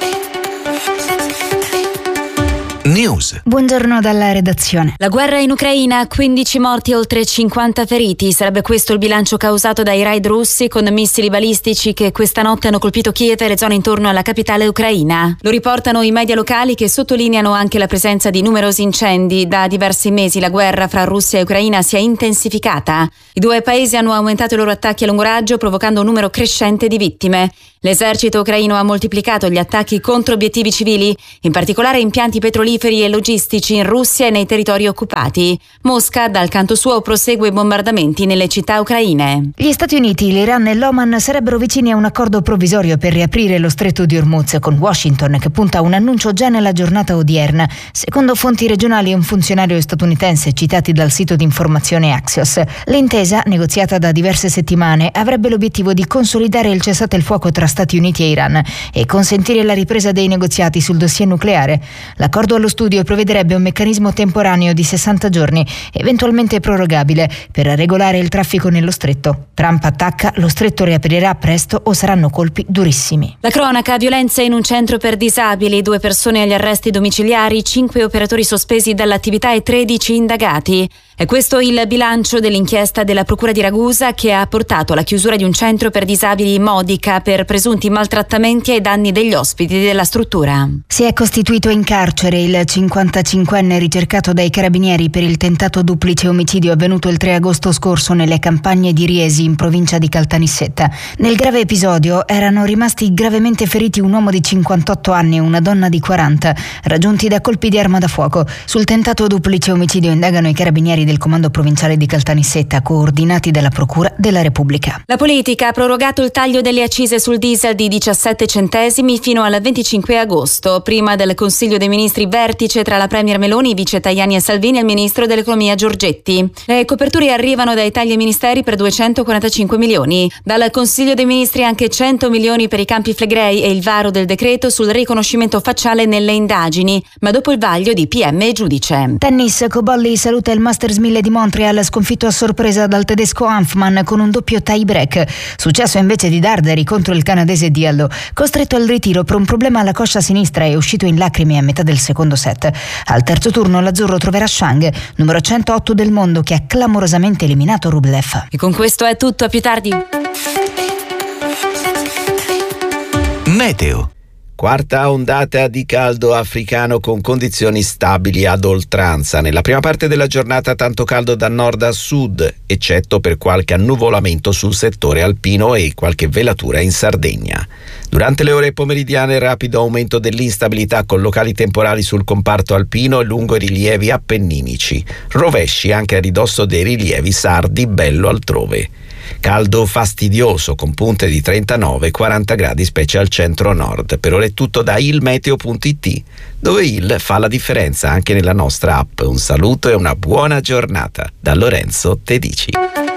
News. Buongiorno dalla redazione. La guerra in Ucraina, quindici morti e oltre cinquanta feriti. Sarebbe questo il bilancio causato dai raid russi con missili balistici che questa notte hanno colpito Kiev e le zone intorno alla capitale ucraina. Lo riportano i media locali che sottolineano anche la presenza di numerosi incendi. Da diversi mesi la guerra fra Russia e Ucraina si è intensificata. I due paesi hanno aumentato i loro attacchi a lungo raggio, provocando un numero crescente di vittime. L'esercito ucraino ha moltiplicato gli attacchi contro obiettivi civili, in particolare impianti petroliferi e logistici in Russia e nei territori occupati. Mosca, dal canto suo, prosegue i bombardamenti nelle città ucraine. Gli Stati Uniti, l'Iran e l'Oman sarebbero vicini a un accordo provvisorio per riaprire lo stretto di Hormuz, con Washington che punta a un annuncio già nella giornata odierna, secondo fonti regionali e un funzionario statunitense citati dal sito di informazione Axios. L'intesa, negoziata da diverse settimane, avrebbe l'obiettivo di consolidare il cessate il fuoco tra Stati Uniti e Iran e consentire la ripresa dei negoziati sul dossier nucleare. L'accordo allo studio prevederebbe un meccanismo temporaneo di sessanta giorni, eventualmente prorogabile, per regolare il traffico nello stretto. Trump attacca: lo stretto riaprirà presto o saranno colpi durissimi. La cronaca: violenza in un centro per disabili, due persone agli arresti domiciliari, cinque operatori sospesi dall'attività e tredici indagati. È questo il bilancio dell'inchiesta della Procura di Ragusa che ha portato alla chiusura di un centro per disabili Modica per presunti maltrattamenti ai danni degli ospiti della struttura. Si è costituito in carcere il cinquantacinquenne ricercato dai carabinieri per il tentato duplice omicidio avvenuto il tre agosto scorso nelle campagne di Riesi, in provincia di Caltanissetta. Nel grave episodio erano rimasti gravemente feriti un uomo di cinquantotto anni e una donna di quaranta, raggiunti da colpi di arma da fuoco. Sul tentato duplice omicidio indagano i carabinieri del Comando Provinciale di Caltanissetta, coordinati dalla Procura della Repubblica. La politica ha prorogato il taglio delle accise sul diesel di diciassette centesimi fino al venticinque agosto, prima del Consiglio dei Ministri vertice tra la Premier Meloni, i vice Tajani e Salvini e il Ministro dell'Economia Giorgetti. Le coperture arrivano dai tagli ai ministeri per duecentoquarantacinque milioni. Dal Consiglio dei Ministri anche cento milioni per i Campi Flegrei e il varo del decreto sul riconoscimento facciale nelle indagini, ma dopo il vaglio di P M e giudice. Tennis: Cobolli saluta il Masters mille di Montreal, sconfitto a sorpresa dal tedesco Hanfmann con un doppio tie break. Successo invece di Darderi contro il canadese Diallo, costretto al ritiro per un problema alla coscia sinistra e uscito in lacrime a metà del secondo set. Al terzo turno l'azzurro troverà Shang, numero centootto del mondo, che ha clamorosamente eliminato Rublev. E con questo è tutto, a più tardi. Meteo. Quarta ondata di caldo africano con condizioni stabili ad oltranza. Nella prima parte della giornata tanto caldo da nord a sud, eccetto per qualche annuvolamento sul settore alpino e qualche velatura in Sardegna. Durante le ore pomeridiane rapido aumento dell'instabilità con locali temporali sul comparto alpino e lungo i rilievi appenninici. Rovesci anche a ridosso dei rilievi sardi, bello altrove. Caldo fastidioso con punte di trentanove quaranta gradi specie al centro-nord. Per ora è tutto da ilmeteo punto it, dove il fa la differenza anche nella nostra app. Un saluto e una buona giornata da Lorenzo Tedici.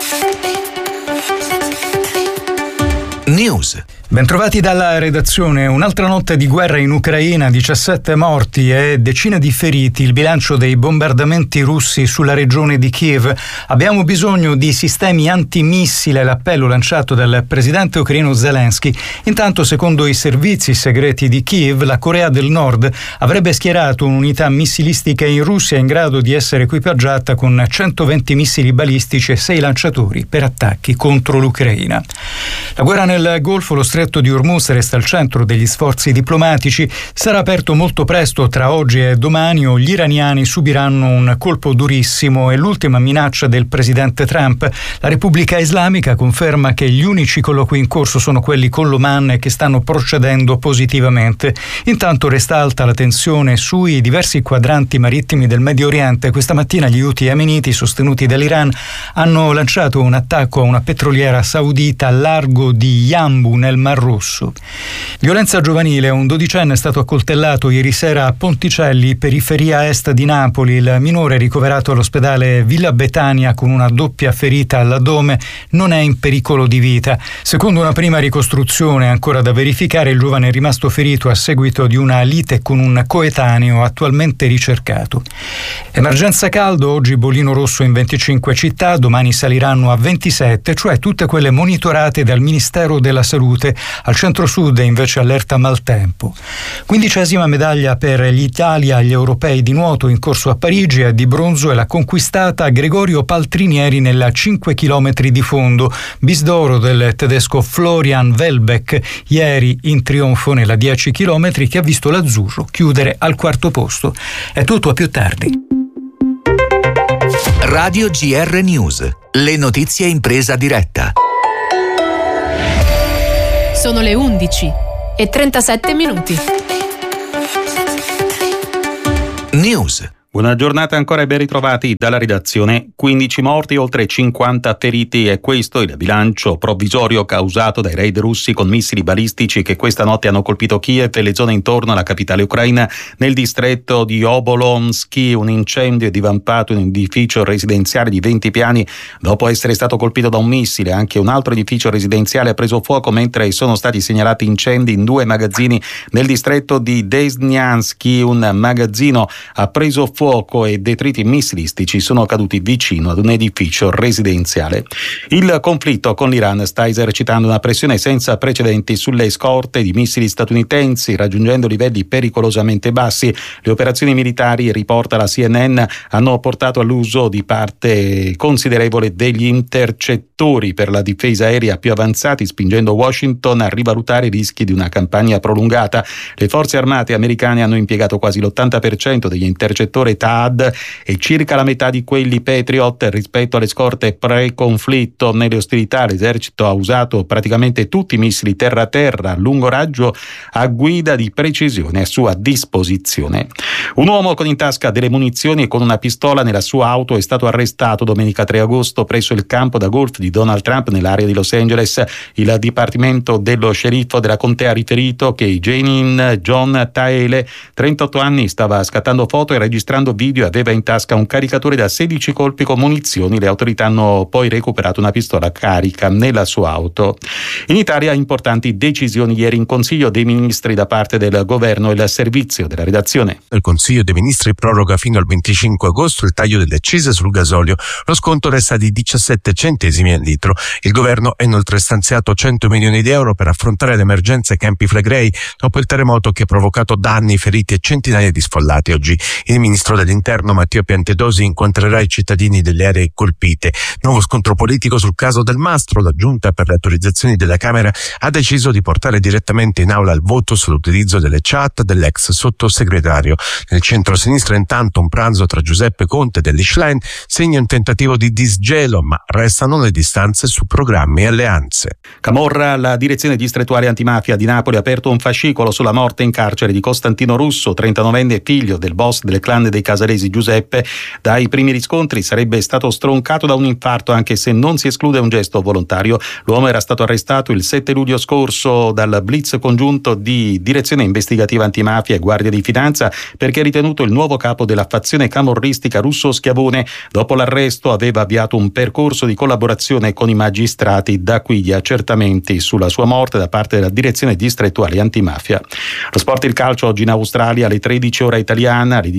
News. Bentrovati dalla redazione. Un'altra notte di guerra in Ucraina, diciassette morti e decine di feriti, il bilancio dei bombardamenti russi sulla regione di Kiev. Abbiamo bisogno di sistemi antimissile, l'appello lanciato dal presidente ucraino Zelensky. Intanto, secondo i servizi segreti di Kiev, la Corea del Nord avrebbe schierato un'unità missilistica in Russia in grado di essere equipaggiata con centoventi missili balistici e sei lanciatori per attacchi contro l'Ucraina. La guerra nel Golfo, lo stretto stretto di Hormuz resta al centro degli sforzi diplomatici. Sarà aperto molto presto, tra oggi e domani, o gli iraniani subiranno un colpo durissimo. È l'ultima minaccia del presidente Trump. La Repubblica Islamica conferma che gli unici colloqui in corso sono quelli con l'Oman e che stanno procedendo positivamente. Intanto resta alta la tensione sui diversi quadranti marittimi del Medio Oriente. Questa mattina gli Houthi yemeniti, sostenuti dall'Iran, hanno lanciato un attacco a una petroliera saudita al largo di Yanbu nel Mar Rosso. Violenza giovanile: un dodicenne è stato accoltellato ieri sera a Ponticelli, periferia est di Napoli. Il minore, ricoverato all'ospedale Villa Betania con una doppia ferita all'addome, non è in pericolo di vita. Secondo una prima ricostruzione ancora da verificare, il giovane è rimasto ferito a seguito di una lite con un coetaneo attualmente ricercato. Emergenza caldo: oggi bollino rosso in venticinque città, domani saliranno a ventisette, cioè tutte quelle monitorate dal Ministero della Salute. Al centro-sud è invece allerta maltempo. Quindicesima medaglia per l'Italia agli europei di nuoto in corso a Parigi. E di bronzo è la conquistata Gregorio Paltrinieri nella cinque chilometri di fondo, bis d'oro del tedesco Florian Welbeck ieri in trionfo nella dieci chilometri, che ha visto l'azzurro chiudere al quarto posto. È tutto, a più tardi. Radio G R News, le notizie in presa diretta. Sono le undici e trentasette minuti. News. Buona giornata ancora e ben ritrovati dalla redazione. quindici morti, oltre cinquanta feriti, e questo il bilancio provvisorio causato dai raid russi con missili balistici che questa notte hanno colpito Kiev e le zone intorno alla capitale ucraina. Nel distretto di Obolonsky un incendio è divampato in un edificio residenziale di venti piani dopo essere stato colpito da un missile. Anche un altro edificio residenziale ha preso fuoco, mentre sono stati segnalati incendi in due magazzini nel distretto di Desnyansky. Un magazzino ha preso fuoco e detriti missilistici sono caduti vicino ad un edificio residenziale. Il conflitto con l'Iran sta esercitando una pressione senza precedenti sulle scorte di missili statunitensi, raggiungendo livelli pericolosamente bassi. Le operazioni militari, riporta la C N N, hanno portato all'uso di parte considerevole degli intercettori per la difesa aerea più avanzati, spingendo Washington a rivalutare i rischi di una campagna prolungata. Le forze armate americane hanno impiegato quasi l'ottanta per cento degli intercettori T A D e circa la metà di quelli Patriot rispetto alle scorte pre-conflitto. Nelle ostilità l'esercito ha usato praticamente tutti i missili terra-terra a lungo raggio a guida di precisione a sua disposizione. Un uomo con in tasca delle munizioni e con una pistola nella sua auto è stato arrestato domenica tre agosto presso il campo da golf di Donald Trump nell'area di Los Angeles. Il dipartimento dello sceriffo della contea ha riferito che Janin John Taele, trentotto anni, stava scattando foto e registrando video e aveva in tasca un caricatore da sedici colpi con munizioni. Le autorità hanno poi recuperato una pistola carica nella sua auto. In Italia importanti decisioni ieri in Consiglio dei Ministri da parte del governo. Il servizio della redazione. Il Consiglio dei Ministri proroga fino al venticinque agosto il taglio delle accise sul gasolio. Lo sconto resta di diciassette centesimi al litro. Il governo ha inoltre stanziato cento milioni di euro per affrontare l'emergenza ai Campi Flegrei dopo il terremoto che ha provocato danni, feriti e centinaia di sfollati. Oggi il ministro dell'Interno Matteo Piantedosi incontrerà i cittadini delle aree colpite. Nuovo scontro politico sul caso Del Mastro. La Giunta per le autorizzazioni della Camera ha deciso di portare direttamente in aula il voto sull'utilizzo delle chat dell'ex sottosegretario. Nel centro-sinistra intanto un pranzo tra Giuseppe Conte e Elly Schlein segna un tentativo di disgelo, ma restano le distanze su programmi e alleanze. Camorra, la direzione distrettuale antimafia di Napoli ha aperto un fascicolo sulla morte in carcere di Costantino Russo, trentanovenne figlio del boss del clan dei Casalesi Giuseppe. Dai primi riscontri sarebbe stato stroncato da un infarto, anche se non si esclude un gesto volontario. L'uomo era stato arrestato il sette luglio scorso dal blitz congiunto di direzione investigativa antimafia e guardia di finanza perché è ritenuto il nuovo capo della fazione camorristica Russo Schiavone. Dopo l'arresto aveva avviato un percorso di collaborazione con i magistrati, da qui gli accertamenti sulla sua morte da parte della direzione distrettuale antimafia. Lo sport, il calcio, oggi in Australia alle tredici ora italiana, alle diciannove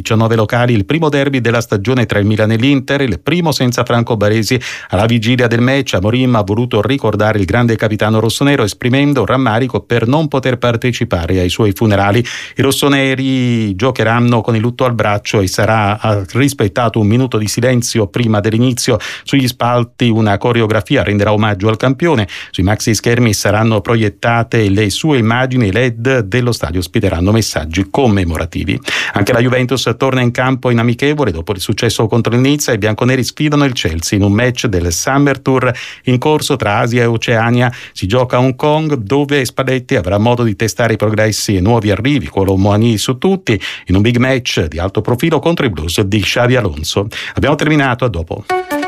locali il primo derby della stagione tra il Milan e l'Inter, il primo senza Franco Baresi. Alla vigilia del match Amorim ha voluto ricordare il grande capitano rossonero esprimendo rammarico per non poter partecipare ai suoi funerali. I rossoneri giocheranno con il lutto al braccio e sarà rispettato un minuto di silenzio prima dell'inizio. Sugli spalti una coreografia renderà omaggio al campione. Sui maxi schermi saranno proiettate le sue immagini, i L E D dello stadio ospiteranno messaggi commemorativi. Anche la Juventus torna in campo in amichevole dopo il successo contro il Nizza. I bianconeri sfidano il Chelsea in un match del Summer Tour in corso tra Asia e Oceania. Si gioca a Hong Kong, dove Spalletti avrà modo di testare i progressi e nuovi arrivi, quello Moani su tutti, in un big match di alto profilo contro i Blues di Xabi Alonso. Abbiamo terminato, a dopo.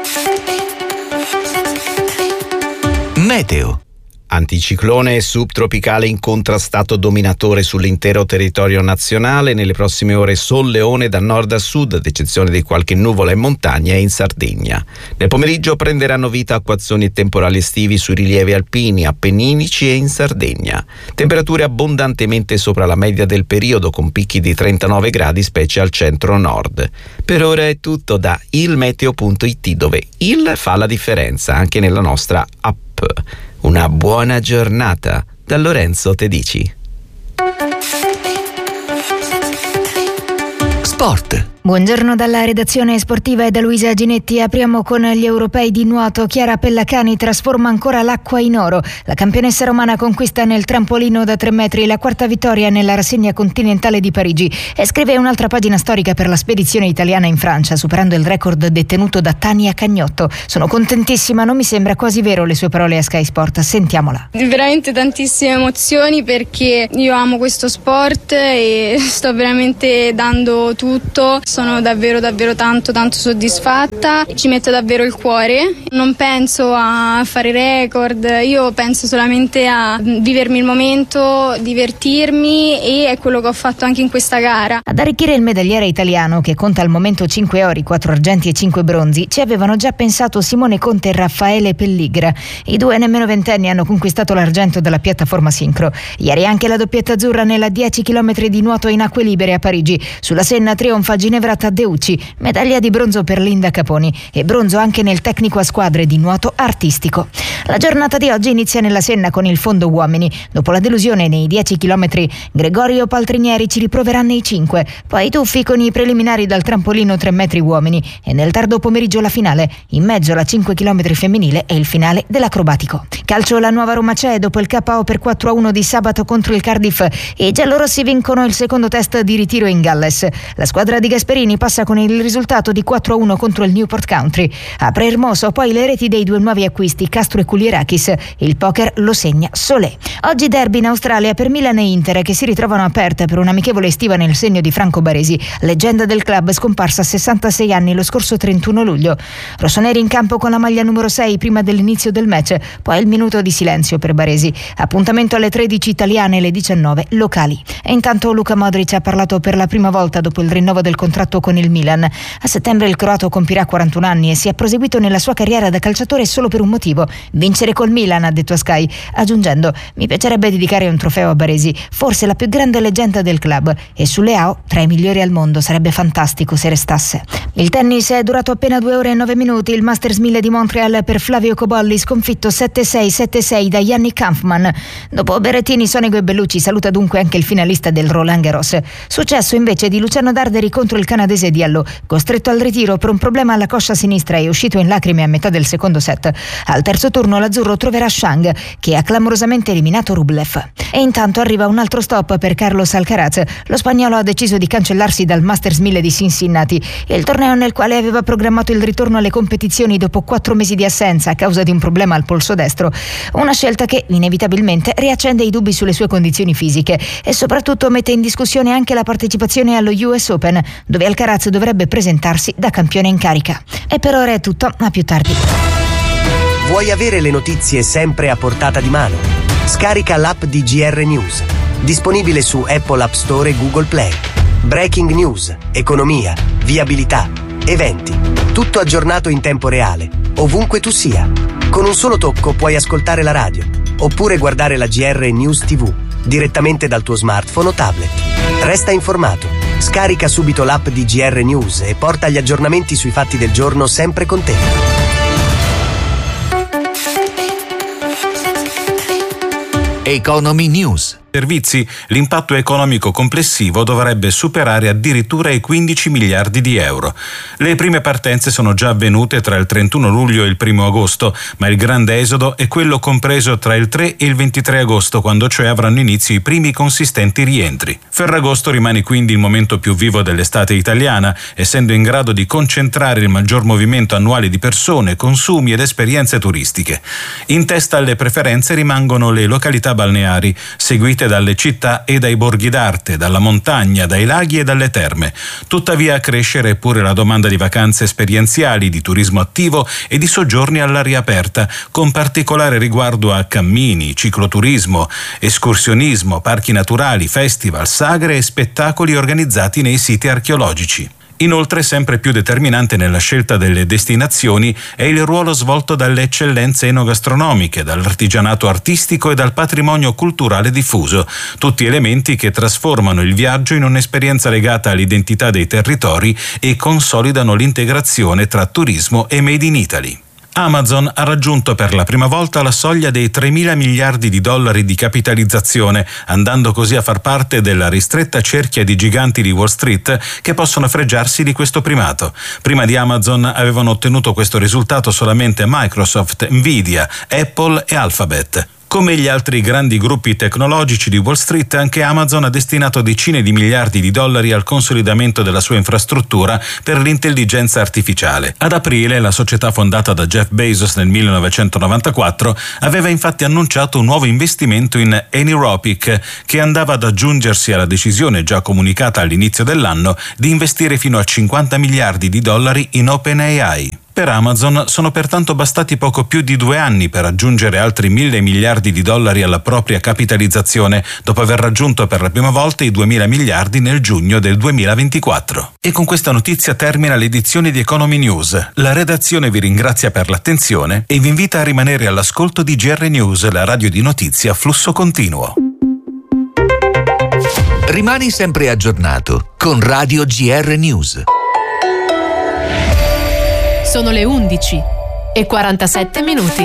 Meteo. Anticiclone subtropicale incontrastato dominatore sull'intero territorio nazionale. Nelle prossime ore solleone da nord a sud, ad eccezione di qualche nuvola in montagna e in Sardegna. Nel pomeriggio prenderanno vita acquazzoni e temporali estivi sui rilievi alpini, appenninici e in Sardegna. Temperature abbondantemente sopra la media del periodo, con picchi di trentanove gradi specie al centro-nord. Per ora è tutto da ilmeteo punto it, dove il fa la differenza anche nella nostra app. Una buona giornata da Lorenzo Tedici. Sport. Buongiorno dalla redazione sportiva e da Luisa Ginetti. Apriamo con gli europei di nuoto. Chiara Pellacani trasforma ancora l'acqua in oro. La campionessa romana conquista nel trampolino da tre metri la quarta vittoria nella rassegna continentale di Parigi e scrive un'altra pagina storica per la spedizione italiana in Francia, superando il record detenuto da Tania Cagnotto. Sono contentissima, non mi sembra quasi vero le sue parole a Sky Sport. Sentiamola. Veramente tantissime emozioni, perché io amo questo sport e sto veramente dando tutto. Sono davvero davvero tanto tanto soddisfatta, ci metto davvero il cuore, non penso a fare record, io penso solamente a vivermi il momento, divertirmi, e è quello che ho fatto anche in questa gara. Ad arricchire il medagliere italiano, che conta al momento cinque ori, quattro argenti e cinque bronzi, ci avevano già pensato Simone Conte e Raffaele Pelligra. I due nemmeno ventenni hanno conquistato l'argento dalla piattaforma sincro. Ieri anche la doppietta azzurra nella dieci chilometri di nuoto in acque libere a Parigi. Sulla Senna trionfa Ginevra Taddeucci, medaglia di bronzo per Linda Caponi e bronzo anche nel tecnico a squadre di nuoto artistico. La giornata di oggi inizia nella Senna con il fondo uomini. Dopo la delusione nei dieci chilometri, Gregorio Paltrinieri ci riproverà nei cinque, poi i tuffi con i preliminari dal trampolino tre metri uomini e nel tardo pomeriggio la finale, in mezzo alla cinque chilometri femminile e il finale dell'acrobatico. Calcio, la nuova Roma c'è dopo il K O per quattro a uno di sabato contro il Cardiff e i giallorossi vincono il secondo test di ritiro in Galles. La squadra di Gasperini passa con il risultato di quattro a uno contro il Newport Country. Apre Hermoso poi le reti dei due nuovi acquisti Castro e Kulierakis. Il poker lo segna Solé. Oggi derby in Australia per Milan e Inter, che si ritrovano aperte per un'amichevole estiva nel segno di Franco Baresi, leggenda del club scomparsa a sessantasei anni lo scorso trentuno luglio. Rossoneri in campo con la maglia numero sei prima dell'inizio del match, poi il minuto di silenzio per Baresi. Appuntamento alle tredici italiane e le diciannove locali. E intanto Luka Modric ha parlato per la prima volta dopo il rinnovo del contratto con il Milan. A settembre il croato compirà quarantuno anni e si è proseguito nella sua carriera da calciatore solo per un motivo: vincere col Milan, ha detto a Sky, aggiungendo: mi piacerebbe dedicare un trofeo a Baresi, forse la più grande leggenda del club, e su Leao tra i migliori al mondo, sarebbe fantastico se restasse. Il tennis è durato appena due ore e nove minuti. Il Masters mille di Montreal per Flavio Cobolli, sconfitto sette sei sette sei da Yannick Hanfmann. Dopo Berrettini, Sonego e Bellucci saluta dunque anche il finalista del Roland Garros. Successo invece di Luciano Darderi contro il canadese Diallo, costretto al ritiro per un problema alla coscia sinistra e uscito in lacrime a metà del secondo set. Al terzo turno l'azzurro troverà Shang, che ha clamorosamente eliminato Rublev. E intanto arriva un altro stop per Carlos Alcaraz. Lo spagnolo ha deciso di cancellarsi dal Masters mille di Cincinnati, il torneo nel quale aveva programmato il ritorno alle competizioni dopo quattro mesi di assenza a causa di un problema al polso destro. Una scelta che inevitabilmente riaccende i dubbi sulle sue condizioni fisiche e soprattutto mette in discussione anche la partecipazione allo U S Open, dove Alcaraz dovrebbe presentarsi da campione in carica. E per ora è tutto, a più tardi. Vuoi avere le notizie sempre a portata di mano? Scarica l'app di G R News, disponibile su Apple App Store e Google Play. Breaking news, economia, viabilità, eventi, tutto aggiornato in tempo reale, ovunque tu sia. Con un solo tocco puoi ascoltare la radio, oppure guardare la G R News tivù, direttamente dal tuo smartphone o tablet. Resta informato. Scarica subito l'app di G R News e porta gli aggiornamenti sui fatti del giorno sempre con te. Economy News. Servizi, l'impatto economico complessivo dovrebbe superare addirittura i quindici miliardi di euro. Le prime partenze sono già avvenute tra il trentuno luglio e il primo agosto, ma il grande esodo è quello compreso tra il tre e il ventitré agosto, quando cioè avranno inizio i primi consistenti rientri. Ferragosto rimane quindi il momento più vivo dell'estate italiana, essendo in grado di concentrare il maggior movimento annuale di persone, consumi ed esperienze turistiche. In testa alle preferenze rimangono le località balneari, seguite dalle città e dai borghi d'arte, dalla montagna, dai laghi e dalle terme. Tuttavia a crescere pure la domanda di vacanze esperienziali, di turismo attivo e di soggiorni all'aria aperta, con particolare riguardo a cammini, cicloturismo, escursionismo, parchi naturali, festival, sagre e spettacoli organizzati nei siti archeologici. Inoltre, sempre più determinante nella scelta delle destinazioni è il ruolo svolto dalle eccellenze enogastronomiche, dall'artigianato artistico e dal patrimonio culturale diffuso, tutti elementi che trasformano il viaggio in un'esperienza legata all'identità dei territori e consolidano l'integrazione tra turismo e Made in Italy. Amazon ha raggiunto per la prima volta la soglia dei tremila miliardi di dollari di capitalizzazione, andando così a far parte della ristretta cerchia di giganti di Wall Street che possono fregiarsi di questo primato. Prima di Amazon avevano ottenuto questo risultato solamente Microsoft, Nvidia, Apple e Alphabet. Come gli altri grandi gruppi tecnologici di Wall Street, anche Amazon ha destinato decine di miliardi di dollari al consolidamento della sua infrastruttura per l'intelligenza artificiale. Ad aprile, la società fondata da Jeff Bezos nel millenovecentonovantaquattro aveva infatti annunciato un nuovo investimento in Anthropic, che andava ad aggiungersi alla decisione già comunicata all'inizio dell'anno di investire fino a cinquanta miliardi di dollari in OpenAI. Per Amazon sono pertanto bastati poco più di due anni per aggiungere altri mille miliardi di dollari alla propria capitalizzazione, dopo aver raggiunto per la prima volta i duemila miliardi nel giugno del duemilaventiquattro. E con questa notizia termina l'edizione di Economy News. La redazione vi ringrazia per l'attenzione e vi invita a rimanere all'ascolto di G R News, la radio di notizie a flusso continuo. Rimani sempre aggiornato con Radio G R News. Sono le undici e quarantasette minuti.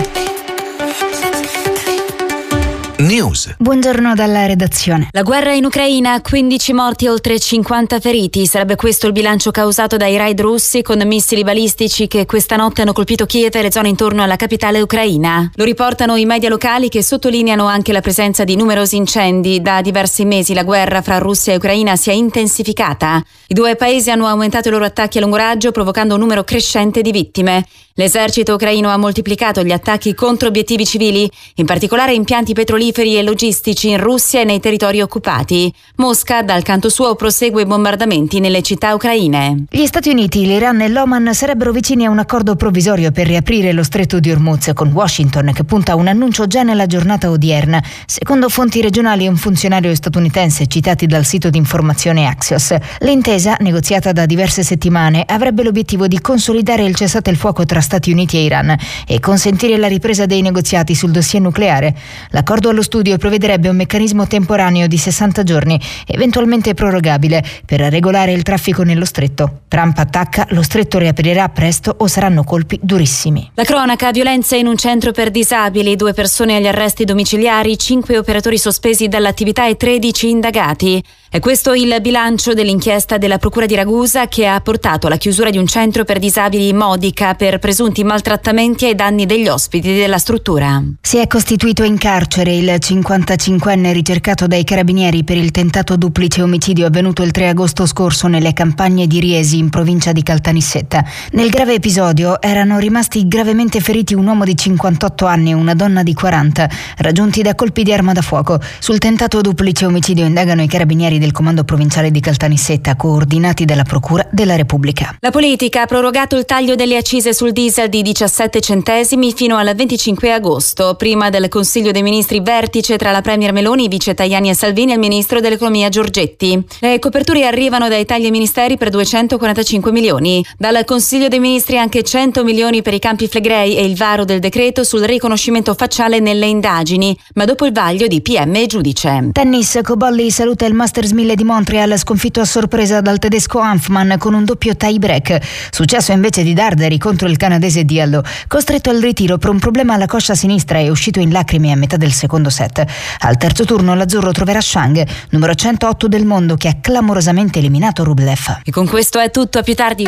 News. Buongiorno dalla redazione. La guerra in Ucraina, quindici morti e oltre cinquanta feriti. Sarebbe questo il bilancio causato dai raid russi con missili balistici che questa notte hanno colpito Kiev e le zone intorno alla capitale ucraina. Lo riportano i media locali, che sottolineano anche la presenza di numerosi incendi. Da diversi mesi la guerra fra Russia e Ucraina si è intensificata. I due paesi hanno aumentato i loro attacchi a lungo raggio, provocando un numero crescente di vittime. L'esercito ucraino ha moltiplicato gli attacchi contro obiettivi civili, in particolare impianti petroliferi e logistici in Russia e nei territori occupati. Mosca, dal canto suo, prosegue i bombardamenti nelle città ucraine. Gli Stati Uniti, l'Iran e l'Oman sarebbero vicini a un accordo provvisorio per riaprire lo stretto di Hormuz, con Washington che punta a un annuncio già nella giornata odierna. Secondo fonti regionali e un funzionario statunitense citati dal sito di informazione Axios, l'intesa, negoziata da diverse settimane, avrebbe l'obiettivo di consolidare il cessate il fuoco tra Stati Uniti e Iran e consentire la ripresa dei negoziati sul dossier nucleare. L'accordo allo studio prevederebbe un meccanismo temporaneo di sessanta giorni, eventualmente prorogabile, per regolare il traffico nello stretto. Trump attacca: lo stretto riaprirà presto o saranno colpi durissimi. La cronaca: violenza in un centro per disabili, due persone agli arresti domiciliari, cinque operatori sospesi dall'attività e tredici indagati. È questo il bilancio dell'inchiesta della Procura di Ragusa, che ha portato alla chiusura di un centro per disabili Modica per presunti maltrattamenti ai danni degli ospiti della struttura. Si è costituito in carcere il cinquantacinquenne ricercato dai carabinieri per il tentato duplice omicidio avvenuto il tre agosto scorso nelle campagne di Riesi, in provincia di Caltanissetta. Nel grave episodio erano rimasti gravemente feriti un uomo di cinquantotto anni e una donna di quaranta, raggiunti da colpi di arma da fuoco. Sul tentato duplice omicidio indagano i carabinieri del Comando Provinciale di Caltanissetta, coordinati dalla Procura della Repubblica. La politica ha prorogato il taglio delle accise sul diesel di diciassette centesimi fino al venticinque agosto. Prima del Consiglio dei Ministri Verdi vertice tra la premier Meloni, i vice Tajani e Salvini e il ministro dell'economia Giorgetti. Le coperture arrivano dai tagli ai ministeri per duecentoquarantacinque milioni. Dal Consiglio dei Ministri anche cento milioni per i Campi Flegrei e il varo del decreto sul riconoscimento facciale nelle indagini, ma dopo il vaglio di P M e giudice. Tennis, Cobolli saluta il Masters mille di Montreal, sconfitto a sorpresa dal tedesco Hanfmann con un doppio tie break. Successo invece di Darderi contro il canadese Diallo, costretto al ritiro per un problema alla coscia sinistra e uscito in lacrime a metà del secondo set. Al terzo turno l'azzurro troverà Shang, numero centootto del mondo, che ha clamorosamente eliminato Rublev. E con questo è tutto, a più tardi.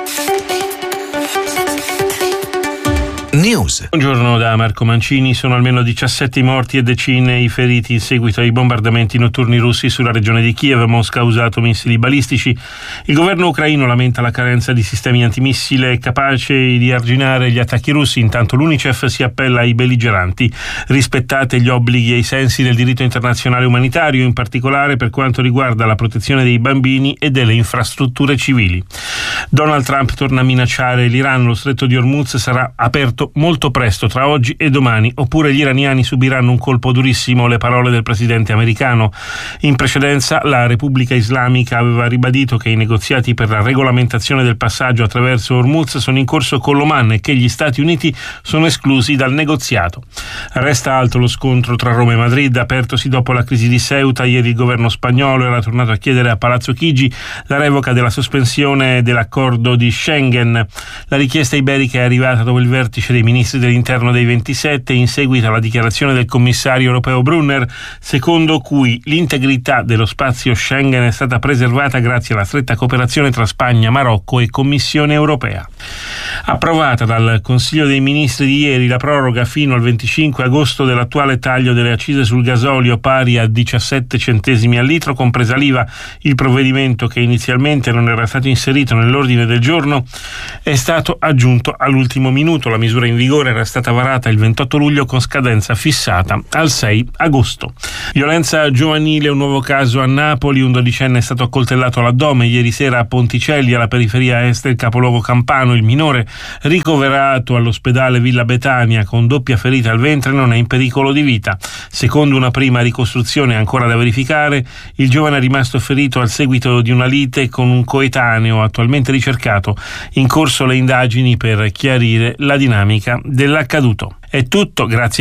News. Buongiorno da Marco Mancini. Sono almeno diciassette i morti e decine i feriti in seguito ai bombardamenti notturni russi sulla regione di Kiev. Mosca ha usato missili balistici. Il governo ucraino lamenta la carenza di sistemi antimissile capaci di arginare gli attacchi russi. Intanto l'UNICEF si appella ai belligeranti: rispettate gli obblighi e i sensi del diritto internazionale umanitario, in particolare per quanto riguarda la protezione dei bambini e delle infrastrutture civili. Donald Trump torna a minacciare l'Iran. Lo stretto di Hormuz sarà aperto molto presto, tra oggi e domani, oppure gli iraniani subiranno un colpo durissimo, le parole del presidente americano. In precedenza la Repubblica Islamica aveva ribadito che i negoziati per la regolamentazione del passaggio attraverso Hormuz sono in corso con l'Oman e che gli Stati Uniti sono esclusi dal negoziato. Resta alto lo scontro tra Roma e Madrid, apertosi dopo la crisi di Ceuta. Ieri il governo spagnolo era tornato a chiedere a Palazzo Chigi la revoca della sospensione dell'accordo di Schengen. La richiesta iberica è arrivata dopo il vertice dei ministri dell'interno dei ventisette, in seguito alla dichiarazione del commissario europeo Brunner, secondo cui l'integrità dello spazio Schengen è stata preservata grazie alla stretta cooperazione tra Spagna, Marocco e Commissione europea. Approvata dal Consiglio dei Ministri di ieri la proroga fino al venticinque agosto dell'attuale taglio delle accise sul gasolio pari a diciassette centesimi al litro, compresa l'I V A. Il provvedimento, che inizialmente non era stato inserito nell'ordine del giorno, è stato aggiunto all'ultimo minuto. La misura in vigore era stata varata il ventotto luglio con scadenza fissata al sei agosto. Violenza giovanile, un nuovo caso a Napoli. Un dodicenne è stato accoltellato all'addome ieri sera a Ponticelli, alla periferia est del capoluogo campano. Il minore, ricoverato all'ospedale Villa Betania con doppia ferita al ventre, non è in pericolo di vita. Secondo una prima ricostruzione ancora da verificare, il giovane è rimasto ferito al seguito di una lite con un coetaneo attualmente ricercato. In corso le indagini per chiarire la dinamica dell'accaduto. È tutto, grazie.